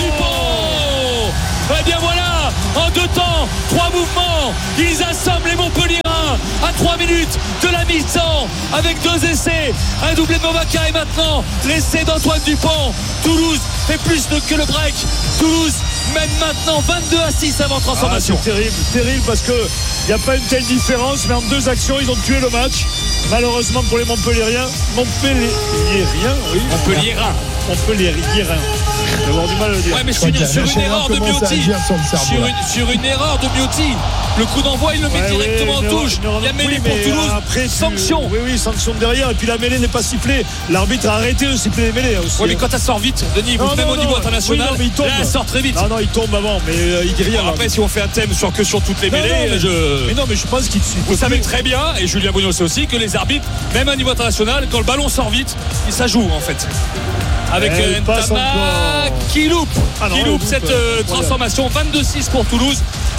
Dupont. Eh bien voilà, en deux temps, trois mouvements, ils assomment les Montpelliérains à trois minutes de la mi-temps avec deux essais, un doublé de Movaca et maintenant l'essai d'Antoine Dupont. Toulouse fait plus de que le break. Toulouse mène maintenant vingt-deux à six avant transformation. Ah, c'est terrible, terrible parce que il n'y a pas une telle différence, mais en deux actions ils ont tué le match. Malheureusement pour les Montpelliérains, Montpelliérains, oui. Montpelliérains. Montpelliérains. Je vais avoir du mal à le dire. Ouais, mais sur une, sur une erreur de Miotti. Sur une, sur une erreur de Miotti. Le coup d'envoi, il le met ouais, directement en touche. Il y a mêlée oui, pour Toulouse. Après, sanction. Oui, oui, sanction derrière. Et puis la mêlée n'est pas sifflée. L'arbitre a arrêté de siffler les mêlées aussi. Oui, mais quand elle sort vite, Denis, vous même au niveau international, oui, non, il tombe. Là, elle sort très vite. Non, non, il tombe avant, mais euh, il dit rien. Bon, après, si on fait un thème sur que sur toutes les mêlées, non, non, mais, je. Mais non, mais je pense qu'il. Vous savez très bien, et Julien Bougnot sait aussi, que les arbitres, même à niveau international, quand le ballon sort vite, ça joue en fait. Avec euh, Ntamak qui loupe, ah non, qui loupe cette euh, transformation. vingt-deux six pour Toulouse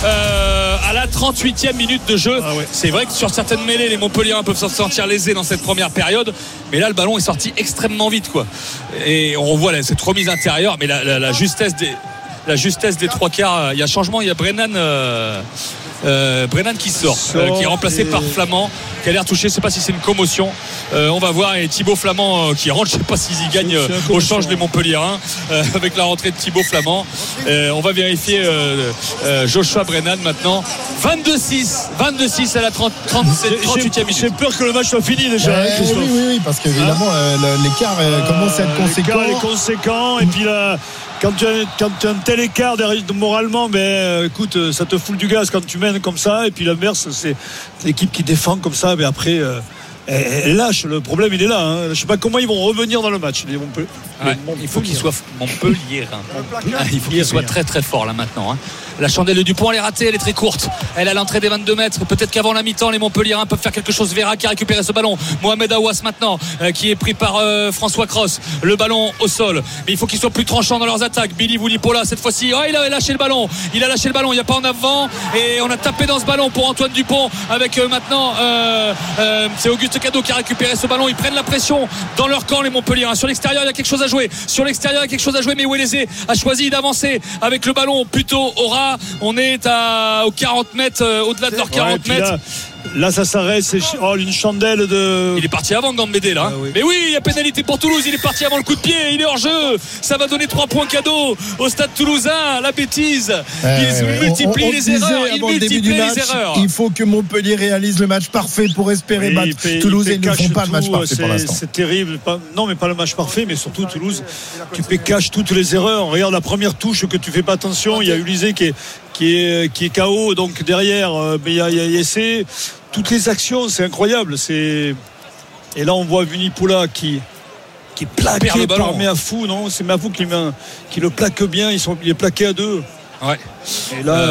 euh, à la trente-huitième minute de jeu. Ah ouais. C'est vrai que sur certaines mêlées, les Montpelliérains peuvent s'en sortir lésés dans cette première période, mais là le ballon est sorti extrêmement vite, quoi. Et on revoit là, cette remise intérieure, mais la, la, la justesse des la justesse des trois quarts. Il y a changement, il y a Brennan. Euh, Euh, Brennan qui sort, euh, qui est remplacé et... par Flamand, qui a l'air touché. Je sais pas si c'est une commotion. Euh, on va voir. Et Thibaut Flamand euh, qui rentre. Je sais pas s'ils y gagnent euh, au change les Montpelliérains euh, avec la rentrée de Thibaut Flamand. Euh, on va vérifier euh, euh, Joshua Brennan maintenant. vingt-deux six vingt-deux six à la trente, trente-sept, trente-huitième minute. J'ai peur que le match soit fini déjà. Ouais, hein, oui, oui, oui, parce qu'évidemment hein euh, l'écart euh, commence à être conséquent. L'écart est conséquent et puis là. Quand tu, as, quand tu as un tel écart derrière, moralement, ben, euh, écoute, ça te fout du gaz quand tu mènes comme ça. Et puis l'inverse, c'est l'équipe qui défend comme ça. Mais après, euh, elle, elle lâche. Le problème, il est là. Hein. Je ne sais pas comment ils vont revenir dans le match. Les Montpellier, ouais, il faut qu'ils soient Montpelliérains. Ah, il faut qu'ils soient très très forts là maintenant. Hein. La chandelle de Dupont, elle est ratée, elle est très courte. Elle est à l'entrée des vingt-deux mètres. Peut-être qu'avant la mi-temps, les Montpelliérains peuvent faire quelque chose. Vera qui a récupéré ce ballon. Mohamed Aouas maintenant, euh, qui est pris par euh, François Cross. Le ballon au sol. Mais il faut qu'ils soient plus tranchants dans leurs attaques. Billy Vunipola, cette fois-ci. Oh, il a lâché le ballon. Il a lâché le ballon. Il n'y a pas en avant. Et on a tapé dans ce ballon pour Antoine Dupont. Avec euh, maintenant, euh, euh, c'est Auguste Cadeau qui a récupéré ce ballon. Ils prennent la pression dans leur camp, les Montpelliérains. Sur l'extérieur, il y a quelque chose à jouer. Sur l'extérieur, il y a quelque chose à jouer. Mais Wélezé a choisi d'avancer avec le ballon plutôt au ras. On est à, aux quarante mètres, euh, au-delà de leurs quarante ouais, mètres. Là, là, ça s'arrête. C'est oh, une chandelle de. Il est parti avant Gambédé là. Ah, oui. Mais oui, il y a pénalité pour Toulouse. Il est parti avant le coup de pied. Il est hors jeu. Ça va donner trois points cadeaux au stade toulousain. La bêtise. Euh, ils ouais, multiplient on, on les erreurs. Ils multiplient les match, erreurs. Il faut que Montpellier réalise le match parfait pour espérer oui, battre paie, Toulouse. Et ils ne font pas tout, le match parfait pour l'instant. C'est terrible. Pas, non, mais pas le match parfait, mais surtout Toulouse qui cache toutes les erreurs. Regarde la première touche que tu fais pas attention. Il y a Ulisé qui est qui est qui est K O. Donc derrière, mais il y a, il y a essai. Toutes les actions, c'est incroyable. C'est... Et là, on voit Vunipola qui, qui est plaqué par Meafou. Non, c'est Meafou qui, qui le plaque bien. Ils sont, il est plaqué à deux. Ouais. Et là,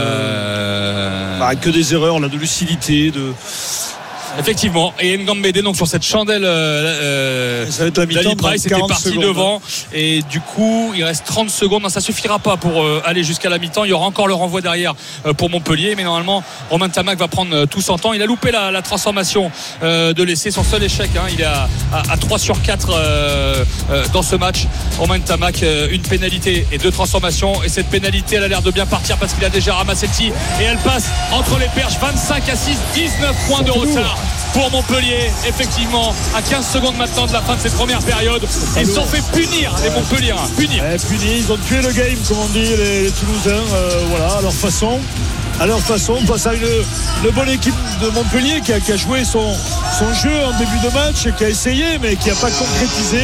euh... bah, que des erreurs, là, de lucidité, de. Effectivement, et Ngambédé donc sur cette chandelle euh, ça va être la mi-temps, Price était parti secondes. Devant et du coup il reste trente secondes. Non, ça suffira pas pour euh, aller jusqu'à la mi-temps. Il y aura encore le renvoi derrière euh, pour Montpellier, mais normalement Romain Ntamak va prendre euh, tout son temps. Il a loupé la, la transformation euh, de l'essai, son seul échec hein. Il est à, à, à trois sur quatre euh, euh, dans ce match. Romain Ntamak, euh, une pénalité et deux transformations, et cette pénalité elle a l'air de bien partir parce qu'il a déjà ramassé le tir et elle passe entre les perches. Vingt-cinq à six, dix-neuf points de retard pour Montpellier, effectivement, à quinze secondes maintenant de la fin de cette première période. Ils se sont fait punir, les Montpelliérains. Punir. Eh, punis, ils ont tué le game, comme on dit, les, les Toulousains, euh, voilà, à leur façon. À leur façon, face à une, une bonne équipe de Montpellier qui a, qui a joué son, son jeu en début de match, qui a essayé, mais qui n'a pas concrétisé.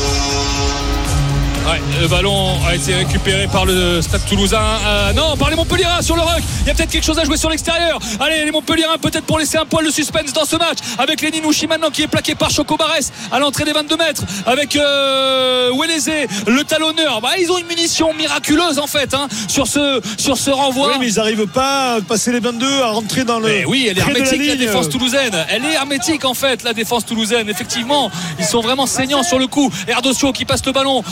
Ouais, le ballon a été récupéré par le Stade Toulousain. Euh, non, par les Montpelliérains sur le ruck. Il y a peut-être quelque chose à jouer sur l'extérieur. Allez, les Montpelliérains peut-être pour laisser un poil de suspense dans ce match. Avec Lenny Nouchi maintenant qui est plaqué par Choco Barès à l'entrée des vingt-deux mètres. Avec euh, Wélezé, le talonneur. Bah, ils ont une munition miraculeuse en fait hein, sur ce sur ce renvoi. Oui, mais ils n'arrivent pas à passer les vingt-deux, à rentrer dans le. Mais oui, elle est hermétique la, la défense toulousaine. Elle est hermétique en fait la défense toulousaine. Effectivement, ils sont vraiment saignants sur le coup. Erdosio qui passe le ballon euh, à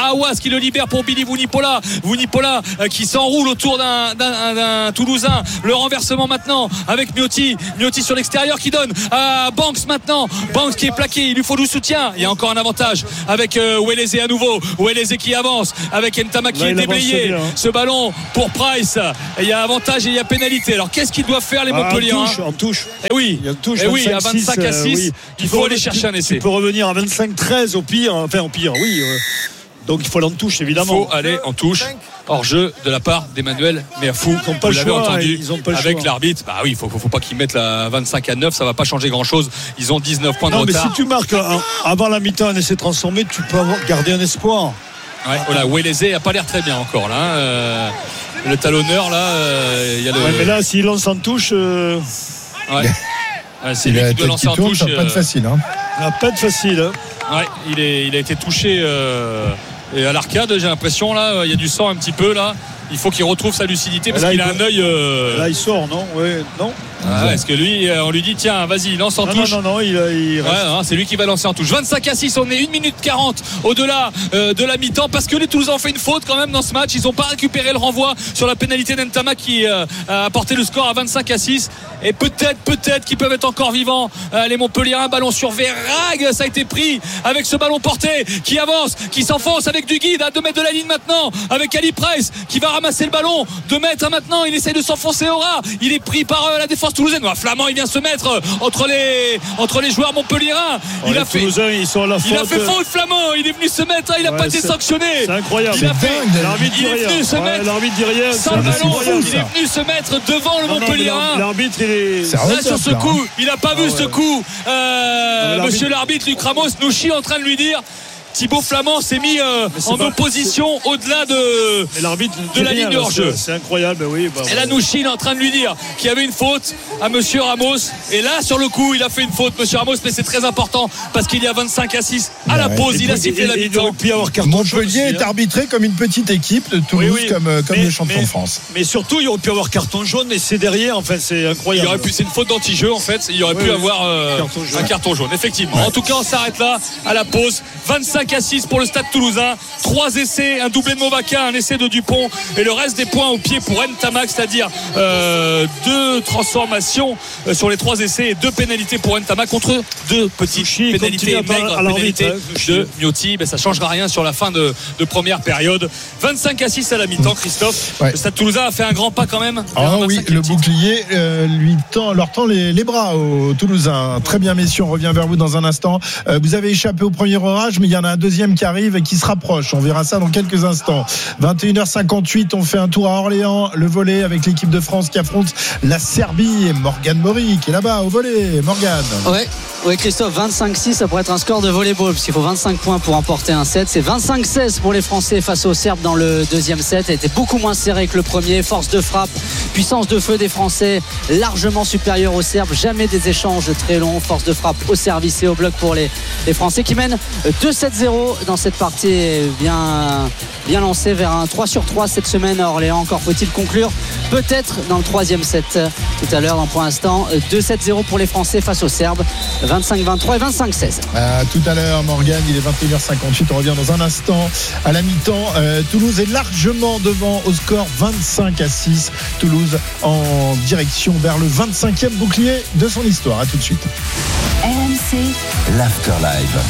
Aouas qui le libère pour Billy Vunipola. Vunipola euh, qui s'enroule autour d'un, d'un, d'un Toulousain. Le renversement maintenant avec Miotti. Miotti sur l'extérieur qui donne à Banks maintenant. Banks qui est plaqué. Il lui faut du soutien. Il y a encore un avantage avec euh, Weleze à nouveau. Weleze qui avance avec Ntama qui Là, est déblayé. Ce ballon pour Price. Et il y a avantage et il y a pénalité. Alors qu'est-ce qu'ils doivent faire les ah, Montpellier en touche, en touche. Et oui, il y a une touche, et oui, à vingt-cinq à six, euh, oui. il faut aller chercher un essai. Tu peux revenir à vingt-cinq treize au pire. Enfin au pire, oui. Euh, donc il faut aller en touche évidemment. Il faut aller en touche. Hors jeu de la part d'Emmanuel Meafou. Ils n'ont pas Vous le l'avez choix, entendu ils ont pas le avec choix. l'arbitre. Bah oui, il faut, faut, faut pas qu'ils mettent la vingt-cinq à neuf. Ça va pas changer grand chose. Ils ont dix-neuf points de non, retard. Mais si tu marques un, avant la mi-temps un essai transformé, tu peux avoir, garder un espoir. Ouais, voilà, Weleze a pas l'air très bien encore là. Hein. Euh, le talonneur là, euh, il y a le. Ouais, mais là, s'il lance en touche. Euh... Ouais. Ouais, c'est lui qui doit lancer en touche. Ça va pas être facile. Hein. Ça va pas être facile. Hein. Ouais, il, est, il a été touché euh, et à l'arcade, j'ai l'impression là, il y a du sang un petit peu là. Il faut qu'il retrouve sa lucidité parce là, qu'il a un œil. Euh... Là, il sort, non ouais, non. Ah ouais, est-ce que lui, on lui dit tiens, vas-y, lance en non, touche. Non, non, non, il, il reste. Ouais, non, c'est lui qui va lancer en touche. vingt-cinq à six, on est une minute quarante au-delà euh, de la mi-temps parce que les Toulousains ont fait une faute quand même dans ce match. Ils n'ont pas récupéré le renvoi sur la pénalité d'Ntama qui euh, a porté le score à vingt-cinq à six. Et peut-être, peut-être qu'ils peuvent être encore vivants. Euh, les Montpellier, un ballon sur Verrague, ça a été pris avec ce ballon porté qui avance, qui s'enfonce avec du guide à deux mètres de la ligne maintenant, avec Ali Price qui va ramasser le ballon. deux mètres hein, maintenant, il essaie de s'enfoncer au ras. Il est pris par euh, la défense toulousaine. Ouais, Flamand, il vient se mettre entre les, entre les joueurs montpelliérains. Il, ouais, a fait, ils sont à la il a fait faute, Flamand. Il est venu se mettre, il n'a ouais, pas été sanctionné. C'est incroyable. Il, a fait, l'arbitre il est venu se ouais, mettre l'arbitre dit rien, sans le ballon. Il est venu se mettre devant le Montpelliérain. L'arbitre, il est. Là, sur ce coup, il n'a pas ah, vu ouais. ce coup. Euh, non, monsieur l'arbitre, Luc Ramos, nous chie en train de lui dire. Thibaut Flamand s'est mis euh, en pas, opposition c'est... au-delà de, de la ligne de hors-jeu. C'est incroyable, oui. Bah, et là, Nouchine est en train de lui dire qu'il y avait une faute à monsieur Ramos. Et là, sur le coup, il a fait une faute, monsieur Ramos, mais c'est très important parce qu'il y a vingt-cinq à six à la pause. Ouais. Il, il a sifflé la mi-temps. Montpellier est arbitré comme une petite équipe de Toulouse, oui, oui. comme, comme mais, le champion mais, de France. Mais surtout, il aurait pu avoir carton jaune, mais c'est derrière. Enfin, c'est incroyable. Il aurait pu, c'est une faute d'anti-jeu, en fait. Il aurait oui, pu oui. avoir euh, carton un carton jaune, effectivement. Ouais. En tout cas, on s'arrête là à la pause. vingt-cinq à six pour le Stade Toulousain, trois essais, un doublé de Movaca, un essai de Dupont et le reste des points au pied pour Ntamak, c'est-à-dire euh, deux transformations euh, sur les trois essais et deux pénalités pour Ntamak contre deux petites Touchi, pénalités maigres, pénalités de Miotti. Ben, ça ne changera rien sur la fin de, de première période. vingt-cinq à six à la mi-temps, Christophe. Ouais. Le Stade Toulousain a fait un grand pas quand même. Ah oui, le bouclier euh, lui tend, leur tend les, les bras aux Toulousains. Très bien, messieurs, on revient vers vous dans un instant. Euh, vous avez échappé au premier orage, mais il y en a un deuxième qui arrive et qui se rapproche. On verra ça dans quelques instants. vingt et une heures cinquante-huit, on fait un tour à Orléans, le volley avec l'équipe de France qui affronte la Serbie et Morgane Maury qui est là-bas au volley. Morgane. Ouais. Oui, Christophe, vingt-cinq six, ça pourrait être un score de volleyball parce qu'il faut vingt-cinq points pour emporter un set. C'est vingt-cinq seize pour les Français face aux Serbes dans le deuxième set. Elle était beaucoup moins serré que le premier. Force de frappe, puissance de feu des Français largement supérieure aux Serbes. Jamais des échanges très longs. Force de frappe au service et au bloc pour les, les Français qui mènent deux sept zéro dans cette partie bien, bien lancée vers un trois sur trois cette semaine à Orléans. Encore faut-il conclure peut-être dans le troisième set tout à l'heure. Donc pour l'instant, deux sept zéro pour les Français face aux Serbes. vingt-cinq vingt-trois et vingt-cinq seize. À tout à l'heure, Morgane, il est vingt et une heures cinquante-huit. On revient dans un instant à la mi-temps. Euh, Toulouse est largement devant au score vingt-cinq à six. Toulouse en direction vers le vingt-cinquième bouclier de son histoire. À tout de suite. R M C, l'Afterlive.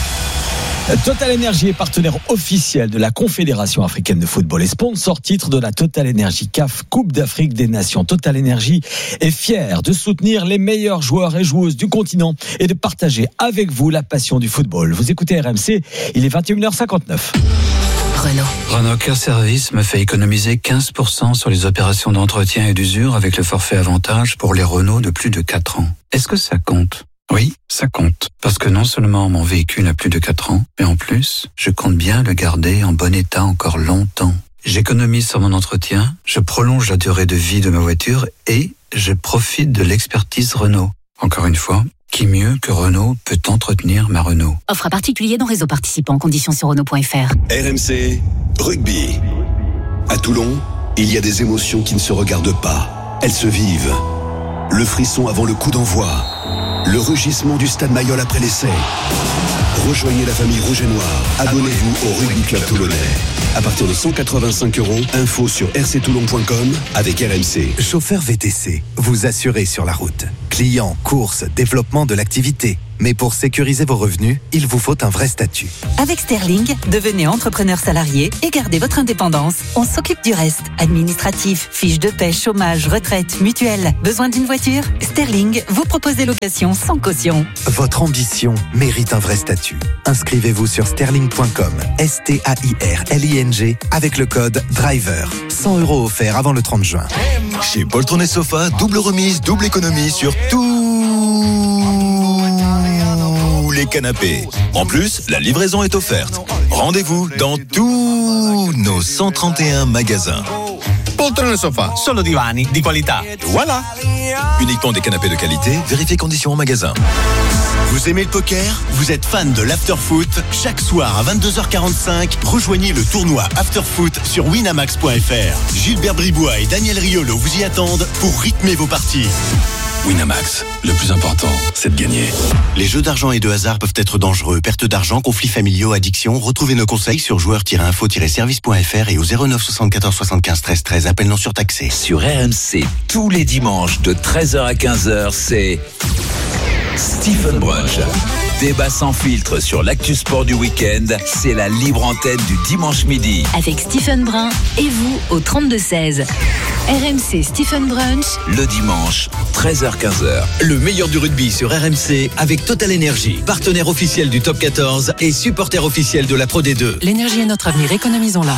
Total Energy est partenaire officiel de la Confédération africaine de football et sponsor titre de la Total Energy C A F Coupe d'Afrique des Nations. Total Energy est fier de soutenir les meilleurs joueurs et joueuses du continent et de partager avec vous la passion du football. Vous écoutez R M C, il est vingt et une heures cinquante-neuf. Renault. Renault Care Service me fait économiser quinze pour cent sur les opérations d'entretien et d'usure avec le forfait avantage pour les Renault de plus de quatre ans. Est-ce que ça compte ? Oui, ça compte. Parce que non seulement mon véhicule a plus de quatre ans, mais en plus, je compte bien le garder en bon état encore longtemps. J'économise sur mon entretien, je prolonge la durée de vie de ma voiture et je profite de l'expertise Renault. Encore une fois, qui mieux que Renault peut entretenir ma Renault ? Offre à particulier dans réseau participant. Conditions sur Renault point F R. R M C, rugby. À Toulon, il y a des émotions qui ne se regardent pas. Elles se vivent. Le frisson avant le coup d'envoi. Le rugissement du stade Mayol après l'essai. Rejoignez la famille Rouge et Noir. Abonnez-vous au Rugby Club Toulonnais. À partir de cent quatre-vingt-cinq euros, info sur r c toulon point com avec R M C. Chauffeur V T C, vous assurez sur la route. Clients, courses, développement de l'activité. Mais pour sécuriser vos revenus, il vous faut un vrai statut. Avec Sterling, devenez entrepreneur salarié et gardez votre indépendance. On s'occupe du reste. Administratif, fiches de paie, chômage, retraite, mutuelle. Besoin d'une voiture ? Sterling vous propose des locations sans caution. Votre ambition mérite un vrai statut. Inscrivez-vous sur sterling point com, S T A I R L I N G, avec le code DRIVER. cent euros offerts avant le trente juin. Chez Poltron et Sofa, double remise, double économie sur tous les canapés. En plus, la livraison est offerte. Rendez-vous dans tous nos cent trente et un magasins. Poltron e Sofa, solo divani di qualità. Voilà. Uniquement des canapés de qualité, vérifiez conditions en magasin. Vous aimez le poker ? Vous êtes fan de l'afterfoot ? Chaque soir à vingt-deux heures quarante-cinq, rejoignez le tournoi Afterfoot sur winamax point f r. Gilbert Bribois et Daniel Riolo vous y attendent pour rythmer vos parties. Winamax, le plus important, c'est de gagner. Les jeux d'argent et de hasard peuvent être dangereux. Perte d'argent, conflits familiaux, addiction. Retrouvez nos conseils sur joueurs tiret info tiret service point f r et au zéro neuf soixante-quatorze soixante-quinze treize treize. Appel non surtaxé. Sur R M C, tous les dimanches de treize heures à quinze heures, c'est Stephen Brunch. Débat sans filtre sur l'actu sport du week-end, c'est la libre antenne du dimanche midi. Avec Stephen Brun et vous au trente-deux seize. R M C Stephen Brunch. Le dimanche, treize heures quinze heures. Le meilleur du rugby sur R M C avec Total Energy, partenaire officiel du Top quatorze et supporter officiel de la Pro D deux. L'énergie est notre avenir, économisons-la.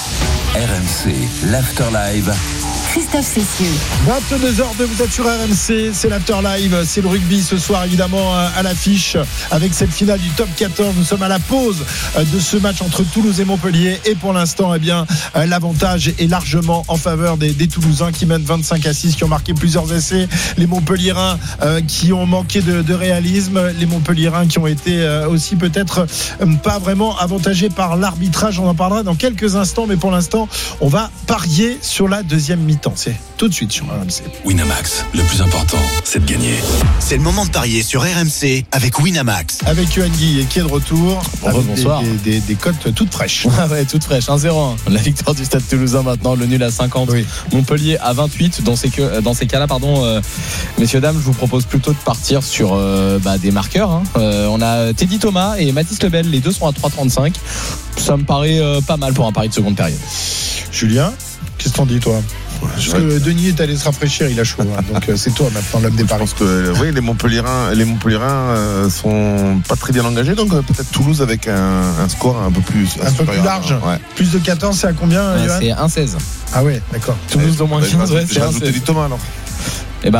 R M C, l'After Live. Christophe Cessieux. vingt-deux heures deux, vous êtes sur R M C, c'est l'After Live, c'est le rugby ce soir évidemment à l'affiche avec cette finale du Top quatorze. Nous sommes à la pause de ce match entre Toulouse et Montpellier et pour l'instant, eh bien, l'avantage est largement en faveur des, des Toulousains qui mènent vingt-cinq à six, qui ont marqué plusieurs essais. Les Montpelliérains euh, qui ont manqué de, de réalisme, les Montpelliérains qui ont été euh, aussi peut-être euh, pas vraiment avantagés par l'arbitrage. On en parlera dans quelques instants, mais pour l'instant, on va parier sur la deuxième mi-temps. C'est tout de suite sur R M C. Winamax, le plus important, c'est de gagner. C'est le moment de parier sur R M C avec Winamax. Avec Yoann Guy qui est de retour. Avec bonsoir. Des, des, des, des cotes toutes fraîches. Ah ouais, toutes fraîches. un zéro un. La victoire du Stade Toulousain maintenant, le nul à cinquante. Oui. Montpellier à vingt-huit. Dans ces, que, dans ces cas-là, pardon, euh, messieurs, dames, je vous propose plutôt de partir sur euh, bah, des marqueurs. Hein. Euh, on a Teddy Thomas et Mathis Lebel. Les deux sont à trois trente-cinq. Ça me paraît euh, pas mal pour un pari de seconde période. Julien, qu'est-ce que t'en dis, toi ? Parce que Denis est allé se rafraîchir, il a chaud. Hein, donc c'est toi maintenant l'homme des paris. Je pense que oui, les Montpelliérains, les Montpelliérains euh, sont pas très bien engagés, donc euh, peut-être Toulouse avec un, un score un peu plus un peu plus large. Ouais. Plus de quatorze, c'est à combien, ouais, c'est un seize. Ah ouais, d'accord. Toulouse d'au moins quinze, ouais, c'est un seize. Thomas alors. Eh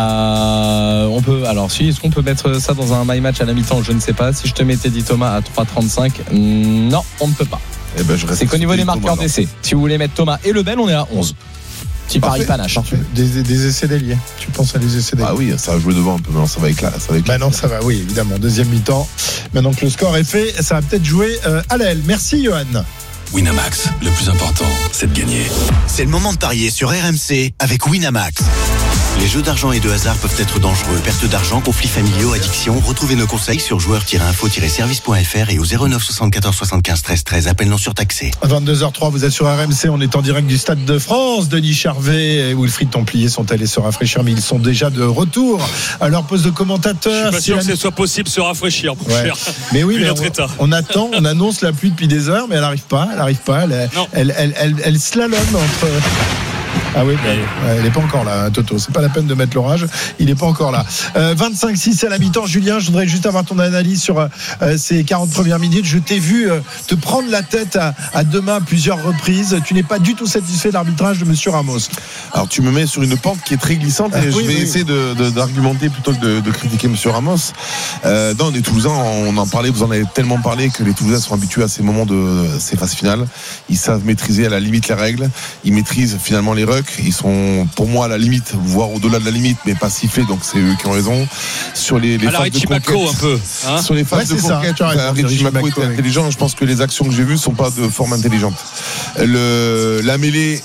ben, on peut. Alors, si, est-ce qu'on peut mettre ça dans un my match à la mi-temps ? Je ne sais pas. Si je te mets Teddy Thomas à trois trente-cinq, non, on ne peut pas. Eh ben, je reste c'est qu'au niveau des marqueurs d'essai. Si vous voulez mettre Thomas et Lebel, on est à onze. Petit pari panache. Des, des, des essais d'ailier. Tu penses à des essais d'ailier ? Ah oui, ça va jouer devant un peu. Maintenant, ça va éclater. Ça va éclater. Maintenant, ça va, oui, évidemment. Deuxième mi-temps. Maintenant que le score est fait, ça va peut-être jouer euh, à l'aile. Merci, Johan. Winamax, le plus important, c'est de gagner. C'est le moment de parier sur R M C avec Winamax. Les jeux d'argent et de hasard peuvent être dangereux. Perte d'argent, conflits familiaux, addiction. Retrouvez nos conseils sur joueurs tiret info tiret service point f r et au zéro neuf soixante-quatorze soixante-quinze treize treize. Appel non surtaxé. vingt-deux heures trois, vous êtes sur R M C. On est en direct du Stade de France. Denis Charvet et Wilfried Templier sont allés se rafraîchir, mais ils sont déjà de retour à leur poste de commentateur. Je suis pas sûr que ce soit possible de se rafraîchir, mon ouais. cher. Mais oui, mais on, on attend, on annonce la pluie depuis des heures, mais elle n'arrive pas. Elle n'arrive pas. Elle, elle, elle, elle, elle slalome entre. Ah oui, bah, elle n'est pas encore là, Toto. C'est pas la peine de mettre l'orage. Il n'est pas encore là. Euh, vingt-cinq six à la mi-temps. Julien, je voudrais juste avoir ton analyse sur euh, ces quarante premières minutes. Je t'ai vu euh, te prendre la tête à, à deux mains à plusieurs reprises. Tu n'es pas du tout satisfait de l'arbitrage de Monsieur Ramos. Alors, tu me mets sur une pente qui est très glissante et ah, oui, je vais oui, essayer oui. De, de, d'argumenter plutôt que de, de critiquer Monsieur Ramos. Euh, non, les Toulousains, on en parlait, vous en avez tellement parlé que les Toulousains sont habitués à ces moments de ces phases finales. Ils savent maîtriser à la limite les règles. Ils maîtrisent finalement les rucks. Ils sont pour moi à la limite, voire au-delà de la limite, mais pas sifflés, donc c'est eux qui ont raison. Sur les, les phases de conquête, un peu, hein sur les phases ouais, de conquête, Richie Mako était intelligent. Je pense que les actions que j'ai vues sont pas de forme intelligente. Le, la mêlée,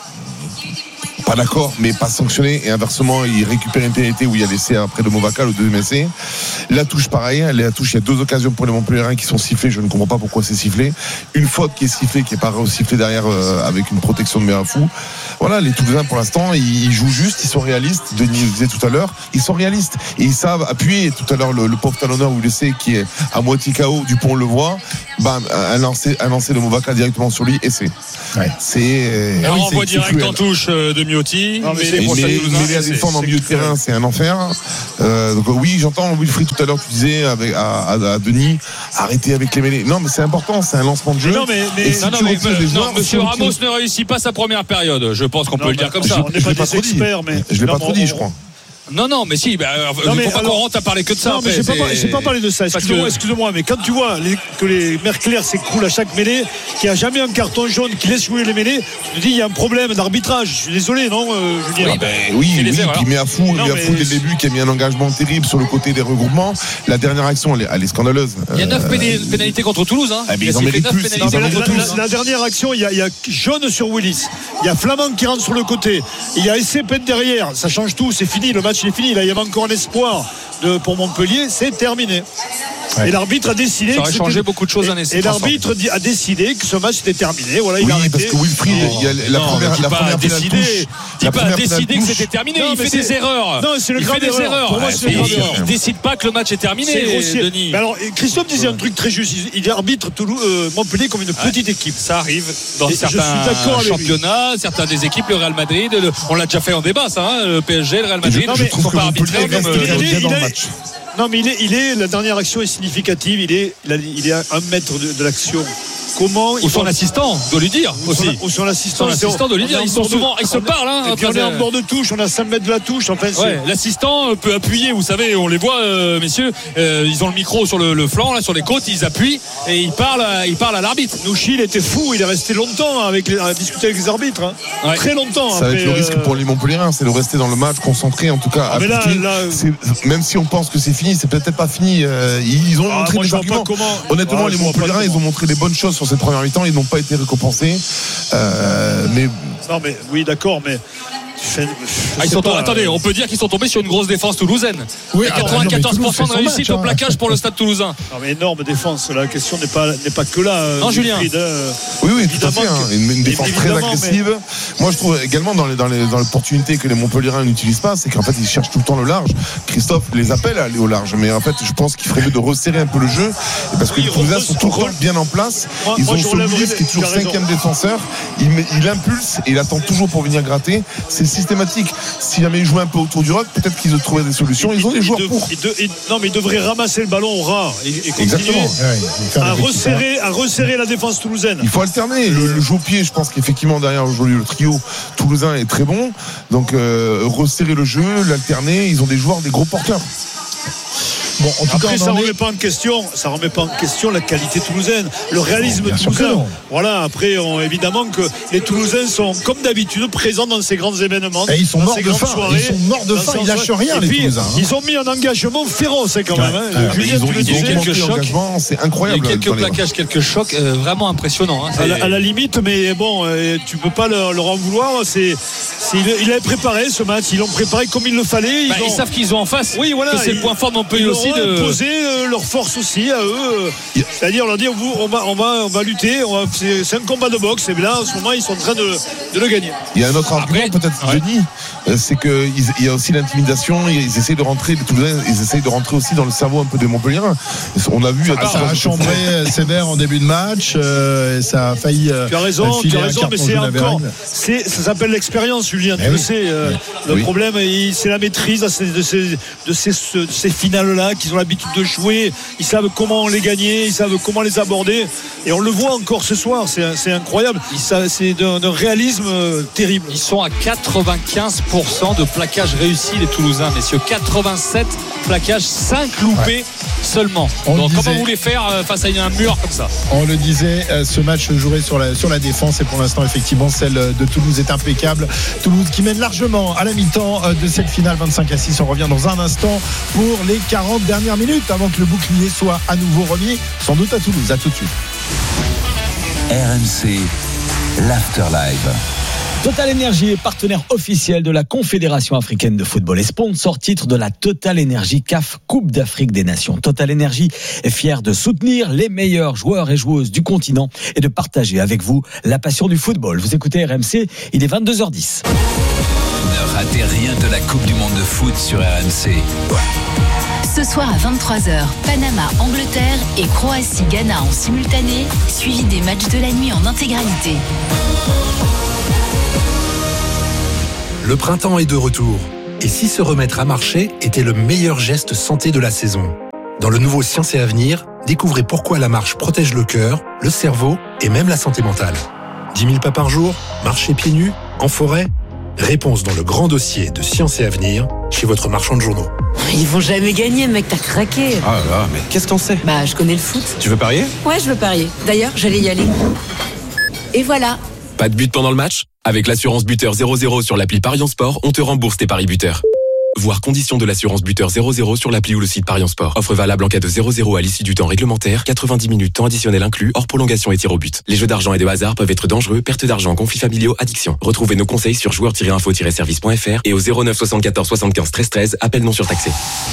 pas d'accord, mais pas sanctionné. Et inversement, il récupère une pénalité où il y a l'essai après de Movaca, le deuxième essai. La touche, pareil. La touche, il y a deux occasions pour les Montpellierins qui sont sifflées. Je ne comprends pas pourquoi c'est sifflé. Une faute qui est sifflée, qui est pas sifflée derrière euh, avec une protection de Merafou. Voilà, les Toulousains pour l'instant, ils, ils jouent juste, ils sont réalistes. Denis le disait tout à l'heure, ils sont réalistes et ils savent appuyer. Tout à l'heure, le, le pauvre talonneur, vous le savez, qui est à moitié K O, Dupont le voit, bam, un lancer, un lancer de Movaca directement sur lui et c'est. Ouais. C'est. Euh, Alors, oui, on voit direct en touche euh, de Miotti. Non, mais, mais, mais, mais les à défendre en milieu de terrain, c'est un enfer. Euh, donc oui, j'entends Wilfried tout à l'heure, tu disais avec, à, à, à Denis, arrêtez avec les mêlées. Non, mais c'est important, c'est un lancement de jeu. Non, mais, mais, si non, non, mais me, joueurs, non, Monsieur Ramos ne réussit pas sa première période. Je pense qu'on non, peut le dire comme je, ça. On n'est pas des experts, mais. Je l'ai pas trop dit, je crois. Non, non, mais si, bah, il ne faut pas qu'on rentre à parler que de ça. Non, mais je n'ai pas parlé de ça, excuse-moi, que... excuse-moi, mais quand tu vois les, que les Merclair s'écroulent à chaque mêlée, qu'il n'y a jamais un carton jaune qui laisse jouer les mêlées, tu te dis, il y a un problème d'arbitrage. Je suis désolé, non euh, je veux dire. Oui, ben, oui, oui qui met à fou, non, met à fou dès le début, qui a mis un engagement terrible sur le côté des regroupements. La dernière action, elle est, elle est scandaleuse. Il y a neuf euh... pénalités contre Toulouse. Hein. Ah, mais ils en méritent plus. Non, la, la, la dernière action, il y, a, il y a jaune sur Willis. Il y a Flamand qui rentre sur le côté. Il y a Essé Pen derrière. Ça change tout, c'est fini. Le match il est fini. Là, il y avait encore un espoir de, pour Montpellier, c'est terminé. Ouais. Et l'arbitre a décidé. Ça aurait changé beaucoup de choses en essai. Et l'arbitre a décidé que ce match était terminé. Voilà, oui, il a arrêté. Parce que Wilfried, oh, il y a la non, première, la première décidé. Il n'a pas décidé que c'était terminé. Non, il fait des erreurs. Non, c'est le il grand fait des erreurs. Pour moi, c'est le grand erreur. Il décide pas que le match est terminé. C'est Denis. Mais alors, Christophe disait un truc très juste. Il arbitre Toulouse, euh, Montpellier comme une petite équipe. Ça arrive dans certains championnats, certaines des équipes, le Real Madrid. On l'a déjà fait en débat, ça. Le P S G, le Real Madrid. Je trouve que Montpellier reste dans le match. Non, mais il est, il est, la dernière action est significative. Il est, il est à un mètre de, de l'action. Comment ou son assistant doit lui dire aussi. Ou son assistant, son assistant doit lui dire. Ils sont souvent, ils se parlent. Hein, et puis on est en bord de touche, on a cinq mètres de la touche. Enfin, ouais, l'assistant peut appuyer. Vous savez, on les voit, euh, messieurs. Euh, ils ont le micro sur le, le flanc, là, sur les côtes. Ils appuient et ils parlent, ils parlent à l'arbitre. Nouchi, il était fou. Il est resté longtemps avec les, à discuter avec les arbitres. Hein. Ouais. Très longtemps. Ça après, va être le euh... risque pour les Montpellierins, c'est de rester dans le match, concentré en tout cas. Ah, mais là, là, même si on pense que c'est fini, c'est peut-être pas fini. Euh, ils ont ah, montré des arguments. Honnêtement, ah, les Montpellierins, ils ont montré des bonnes choses sur cette première mi-temps. Ils n'ont pas été récompensés. Euh, mais non, mais oui, d'accord, mais. Ah, ils sont pas, attendez, on peut dire qu'ils sont tombés sur une grosse défense toulousaine. Oui, quatre-vingt-quatorze pour cent de réussite match, hein. Au plaquage pour le Stade Toulousain. Non, mais énorme défense. La question n'est pas, n'est pas que là. Non, Julien. Euh, oui, oui, tout à fait. Hein. Une, une défense très agressive. Mais... Moi, je trouve également dans, les, dans, les, dans l'opportunité que les Montpellierins n'utilisent pas, c'est qu'en fait, ils cherchent tout le temps le large. Christophe les appelle à aller au large. Mais en fait, je pense qu'il ferait mieux de resserrer un peu le jeu. Parce que oui, les Toulousains sont tout le temps bien en place. Moi, ils moi, ont Solis qui est toujours cinquième défenseur. Il, il impulse et il attend toujours pour venir gratter. C'est systématique. Si jamais ils jouaient un peu autour du rock, peut-être qu'ils ont trouvé des solutions. Ils ont des joueurs de, pour. De, de, non, mais ils devraient ramasser le ballon au ras et, et continuer ouais, à, resserrer, à resserrer la défense toulousaine. Il faut alterner. Le, le jeu au pied, je pense qu'effectivement, derrière aujourd'hui, le trio toulousain est très bon. Donc, euh, resserrer le jeu, l'alterner. Ils ont des joueurs, des gros porteurs. Bon, en tout Après, cas, ça ne remet est... pas en question, ça remet pas en question la qualité toulousaine, le réalisme non, toulousain. Voilà. Après, on, évidemment que les Toulousains sont, comme d'habitude, présents dans ces grands événements. Et ils sont morts de faim. Soirées, ils sont morts de faim. Ils lâchent rien. Et les puis, Toulousains, hein. Ils ont mis un engagement féroce quand même. Hein. Ah, Julien, ils ont, ils ont quelques chocs. C'est incroyable. Il y a quelques plaquages, quelques chocs, euh, vraiment impressionnants. Hein. À, la, à la limite, mais bon, euh, tu peux pas leur, leur en vouloir. C'est, c'est, il avait préparé ce match. Ils l'ont préparé comme il le fallait. Ils, bah, ont... ils savent qu'ils ont en face. Oui, voilà. C'est le point fort de Montpellier aussi de leur force aussi à eux, c'est-à-dire leur dire on va, on va, on va lutter, on va, c'est, c'est un combat de boxe et là en ce moment ils sont en train de, de le gagner. Il y a un autre argument Après, peut-être ouais. Denis, c'est qu'il y a aussi l'intimidation, ils essayent de rentrer, les Toulousains, ils essayent de rentrer aussi dans le cerveau un peu des Montpellierins. On a vu ah, ça a chambré sévère en début de match, euh, ça a failli. Euh, tu as raison, tu as raison, mais c'est encore, c'est, ça s'appelle l'expérience, Julien. Eh tu oui. le sais. Euh, oui. Le oui. problème, c'est la maîtrise de ces, de ces, de ces, de ces finales-là qu'ils ont l'habitude de jouer. Ils savent comment les gagner, ils savent comment les aborder. Et on le voit encore ce soir, c'est, c'est incroyable. Ça, c'est d'un, d'un réalisme terrible. Ils sont à quatre-vingt-quinze pour cent de plaquage réussi, les Toulousains, messieurs. quatre-vingt-sept plaquages, cinq loupés ouais. seulement. On Donc comment vous voulez faire face à un mur comme ça? On le disait, ce match jouerait sur la, sur la défense et pour l'instant, effectivement, celle de Toulouse est impeccable. Toulouse qui mène largement à la mi-temps de cette finale vingt-cinq à six. On revient dans un instant pour les quarante dernières minutes avant que le bouclier soit à nouveau remis, sans doute à Toulouse. À tout de suite. R M C, l'Afterlife. Total Energy est partenaire officiel de la Confédération africaine de football et sponsor titre de la Total Energy C A F Coupe d'Afrique des Nations. Total Energy est fier de soutenir les meilleurs joueurs et joueuses du continent et de partager avec vous la passion du football. Vous écoutez R M C, il est vingt-deux heures dix. Ne ratez rien de la Coupe du Monde de foot sur R M C. Ce soir à vingt-trois heures, Panama, Angleterre et Croatie, Ghana en simultané, suivi des matchs de la nuit en intégralité. Le printemps est de retour. Et si se remettre à marcher était le meilleur geste santé de la saison? Dans le nouveau Science et Avenir, découvrez pourquoi la marche protège le cœur, le cerveau et même la santé mentale. dix mille pas par jour, marcher pieds nus, en forêt? Réponse dans le grand dossier de Science et Avenir, chez votre marchand de journaux. Ils vont jamais gagner, mec, t'as craqué. Ah là là, mais qu'est-ce qu'on sait? Bah, je connais le foot. Tu veux parier? Ouais, je veux parier. D'ailleurs, j'allais y aller. Et voilà. Pas de but pendant le match? Avec l'assurance buteur zéro zéro sur l'appli Parion Sport, on te rembourse tes paris buteurs. Voir conditions de l'assurance buteur zéro zéro sur l'appli ou le site Parion Sport. Offre valable en cas de zéro zéro à l'issue du temps réglementaire, quatre-vingt-dix minutes temps additionnel inclus, hors prolongation et tir au but. Les jeux d'argent et de hasard peuvent être dangereux, perte d'argent, conflits familiaux, addiction. Retrouvez nos conseils sur joueurs tiret info tiret service point f r et au zéro neuf soixante-quatorze soixante-quinze treize treize, appel non surtaxé.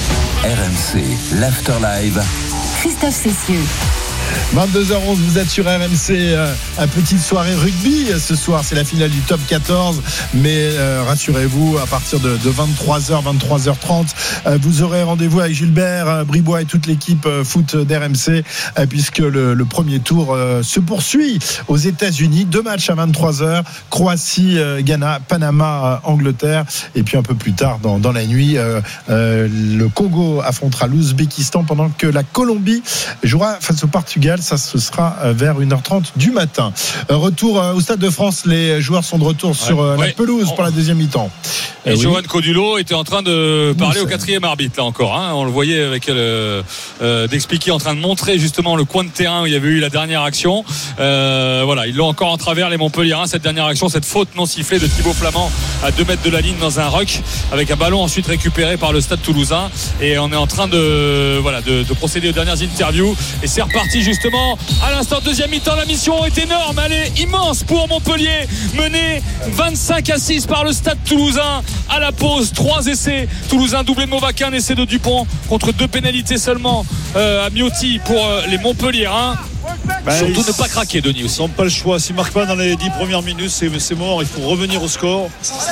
R M C, l'Afterlive. Christophe Cessieux. vingt-deux heures onze, vous êtes sur R M C, euh, une petite soirée rugby ce soir, c'est la finale du top quatorze, mais euh, rassurez-vous, à partir de, de vingt-trois heures, vingt-trois heures trente, euh, vous aurez rendez-vous avec Gilbert euh, Bribois et toute l'équipe euh, foot d'R M C, euh, puisque le, le premier tour euh, se poursuit aux États-Unis. Deux matchs à vingt-trois heures, Croatie, euh, Ghana, Panama, euh, Angleterre, et puis un peu plus tard dans, dans la nuit, euh, euh, le Congo affrontera l'Ouzbékistan pendant que la Colombie jouera face au Portugal. Ça, ce sera vers une heure trente du matin. Retour au Stade de France. Les joueurs sont de retour sur ouais, la ouais. pelouse pour la deuxième mi-temps. Et, et oui. Johan Codulo était en train de parler oui, au quatrième arbitre, là encore. Hein. On le voyait avec le, euh, d'expliquer, en train de montrer justement le coin de terrain où il y avait eu la dernière action. Euh, voilà, ils l'ont encore en travers, les Montpelliérains, cette dernière action, cette faute non sifflée de Thibaut Flamand à deux mètres de la ligne dans un ruck, avec un ballon ensuite récupéré par le Stade Toulousain. Et on est en train de, voilà, de, de procéder aux dernières interviews. Et c'est reparti justement à l'instant deuxième mi-temps. La mission est énorme, elle est immense pour Montpellier, mené vingt-cinq à six par le Stade Toulousain. À la pause, trois essais Toulousain, doublé de Movaca, un essai de Dupont contre deux pénalités seulement euh, à Miotti pour euh, les Montpelliérains. Bah, surtout ne pas craquer, Denis aussi. Ils n'ont pas le choix, s'ils ne marquent pas dans les dix premières minutes, c'est, c'est mort. Il faut revenir au score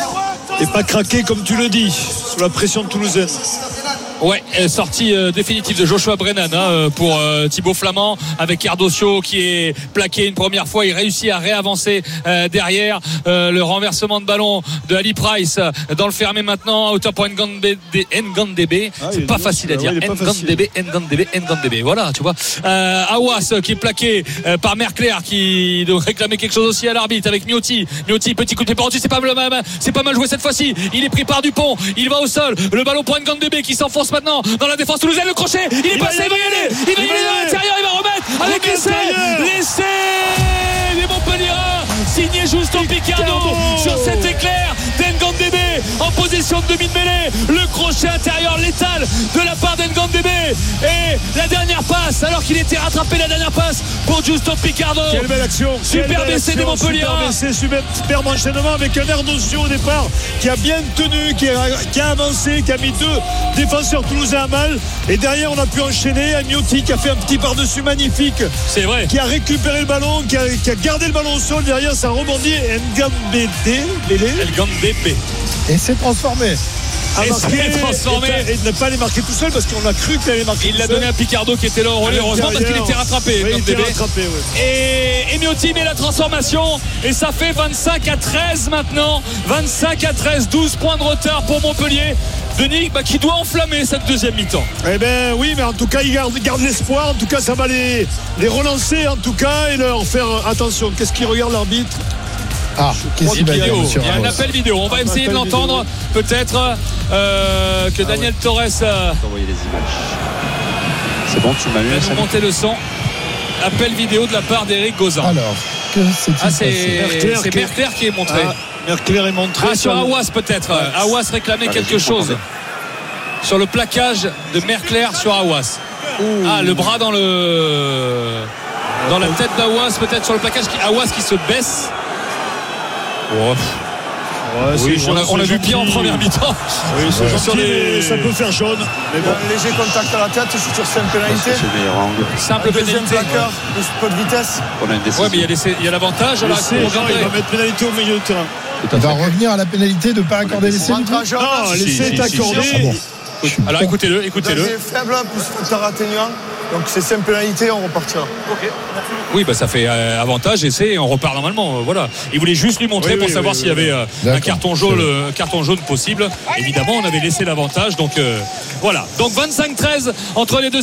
et pas craquer comme tu le dis sous la pression de Toulousaine. Ouais, sortie euh, définitive de Joshua Brennan hein, pour euh, Thibaut Flamand, avec Cardocio qui est plaqué une première fois. Il réussit à réavancer euh, derrière euh, le renversement de ballon de Ali Price euh, dans le fermé maintenant à hauteur pour Ngandebe. Ngandebe. Ah, c'est pas est, facile à dire. Ouais, Ngandebe, Ngandebe, Ngandebe. Voilà, tu vois. Euh, Awas qui est plaqué euh, par Merclair qui doit réclamer quelque chose aussi à l'arbitre avec Miotti. Miotti, petit coup de pied par dessus, c'est pas mal, c'est pas mal joué cette fois-ci. Il est pris par Dupont. Il va au sol. Le ballon pour Ngandebe qui s'enfonce maintenant dans la défense toulousaine. Le crochet, il, il est passé, il va y aller, il va y aller à l'intérieur, il va remettre avec l'essai, l'essai des Montpelliérains signé Justo Picardo sur cet éclair d'Ngandebe en position de demi de mêlée. Le crochet intérieur létal de la part d'Ngandebe et la dernière passe alors qu'il était rattrapé, la dernière passe pour Justo Picardo. Quelle belle action, super essai des Montpelliérains, super, super, super enchaînement avec un Erdosio au départ qui a bien tenu, qui a, qui a avancé, qui a mis deux défenseurs toulousains à mal, et derrière on a pu enchaîner. Amiotti qui a fait un petit par-dessus magnifique, c'est vrai, qui a récupéré le ballon, qui a, qui a gardé le ballon au sol, derrière ça rebondit. Ngandebe Ngandebe et c'est transformé. A marqué, transformé et, et ne pas les marquer tout seul parce qu'on a cru qu'il allait marquer. Il l'a donné à Picardo qui était là au relais, heureusement parce qu'il était rattrapé. Oui, il était rattrapé ouais. Et, et Miotti met la transformation et ça fait vingt-cinq à treize maintenant. vingt-cinq à treize, douze points de retard pour Montpellier. Denis bah, qui doit enflammer cette deuxième mi-temps. Eh ben oui, mais en tout cas il garde, garde l'espoir. En tout cas ça va les, les relancer en tout cas et leur faire attention. Qu'est-ce qu'il regarde l'arbitre? Ah, qu'est-ce qu'il va dire, il y a un appel vidéo. On va un essayer de l'entendre. Vidéo. Peut-être euh, que ah Daniel ouais. Torres. Euh, t'envoyer les images. C'est bon, tu m'as eu. Va nous monter le son. Appel vidéo de la part d'Éric Gauzan. Alors, que c'est ah, c'est Merclair, c'est Merclair qui est montré. Ah, Merclair est montré. Ah, sur Awas peut-être. Ouais. Awas réclamait ah, quelque chose. Sur le plaquage de Merclair sur Awas. Ouh. Ah, le bras dans le dans la tête d'Awas, peut-être sur le plaquage. Awas qui se baisse. Oh. Ouais, oui, c'est on a, on a vu gentil. pire en première mi-temps. Oui, c'est Ouais. gentil, Sur des- mais ça peut faire jaune. Mais bon. Un léger contact à la tête, c'est sur simple pénalité. Simple Un deuxième pénalité. placard, le spot de vitesse. Ouais, mais il y a, l'essai- il y a l'avantage. Alors, Laissez, on non, il regarderait. va mettre pénalité au milieu de terrain. Il va revenir à la pénalité de ne pas accorder l'essai. du coup. Rentre à jaune. Non, Si, l'essai si, est si, accordé. si, si. Ah bon. Alors écoutez-le, écoutez-le. Danger faible, plus facteur atténuant. Donc c'est simple pénalité, on repartira. Oui, bah ça fait euh, avantage, essai, et on repart normalement. euh, voilà. Il voulait juste lui montrer Oui, pour oui, savoir oui, s'il y oui, avait euh, un D'accord. carton jaune, euh, carton jaune possible. Évidemment, on avait laissé l'avantage, donc euh, voilà. Donc vingt-cinq treize entre les deux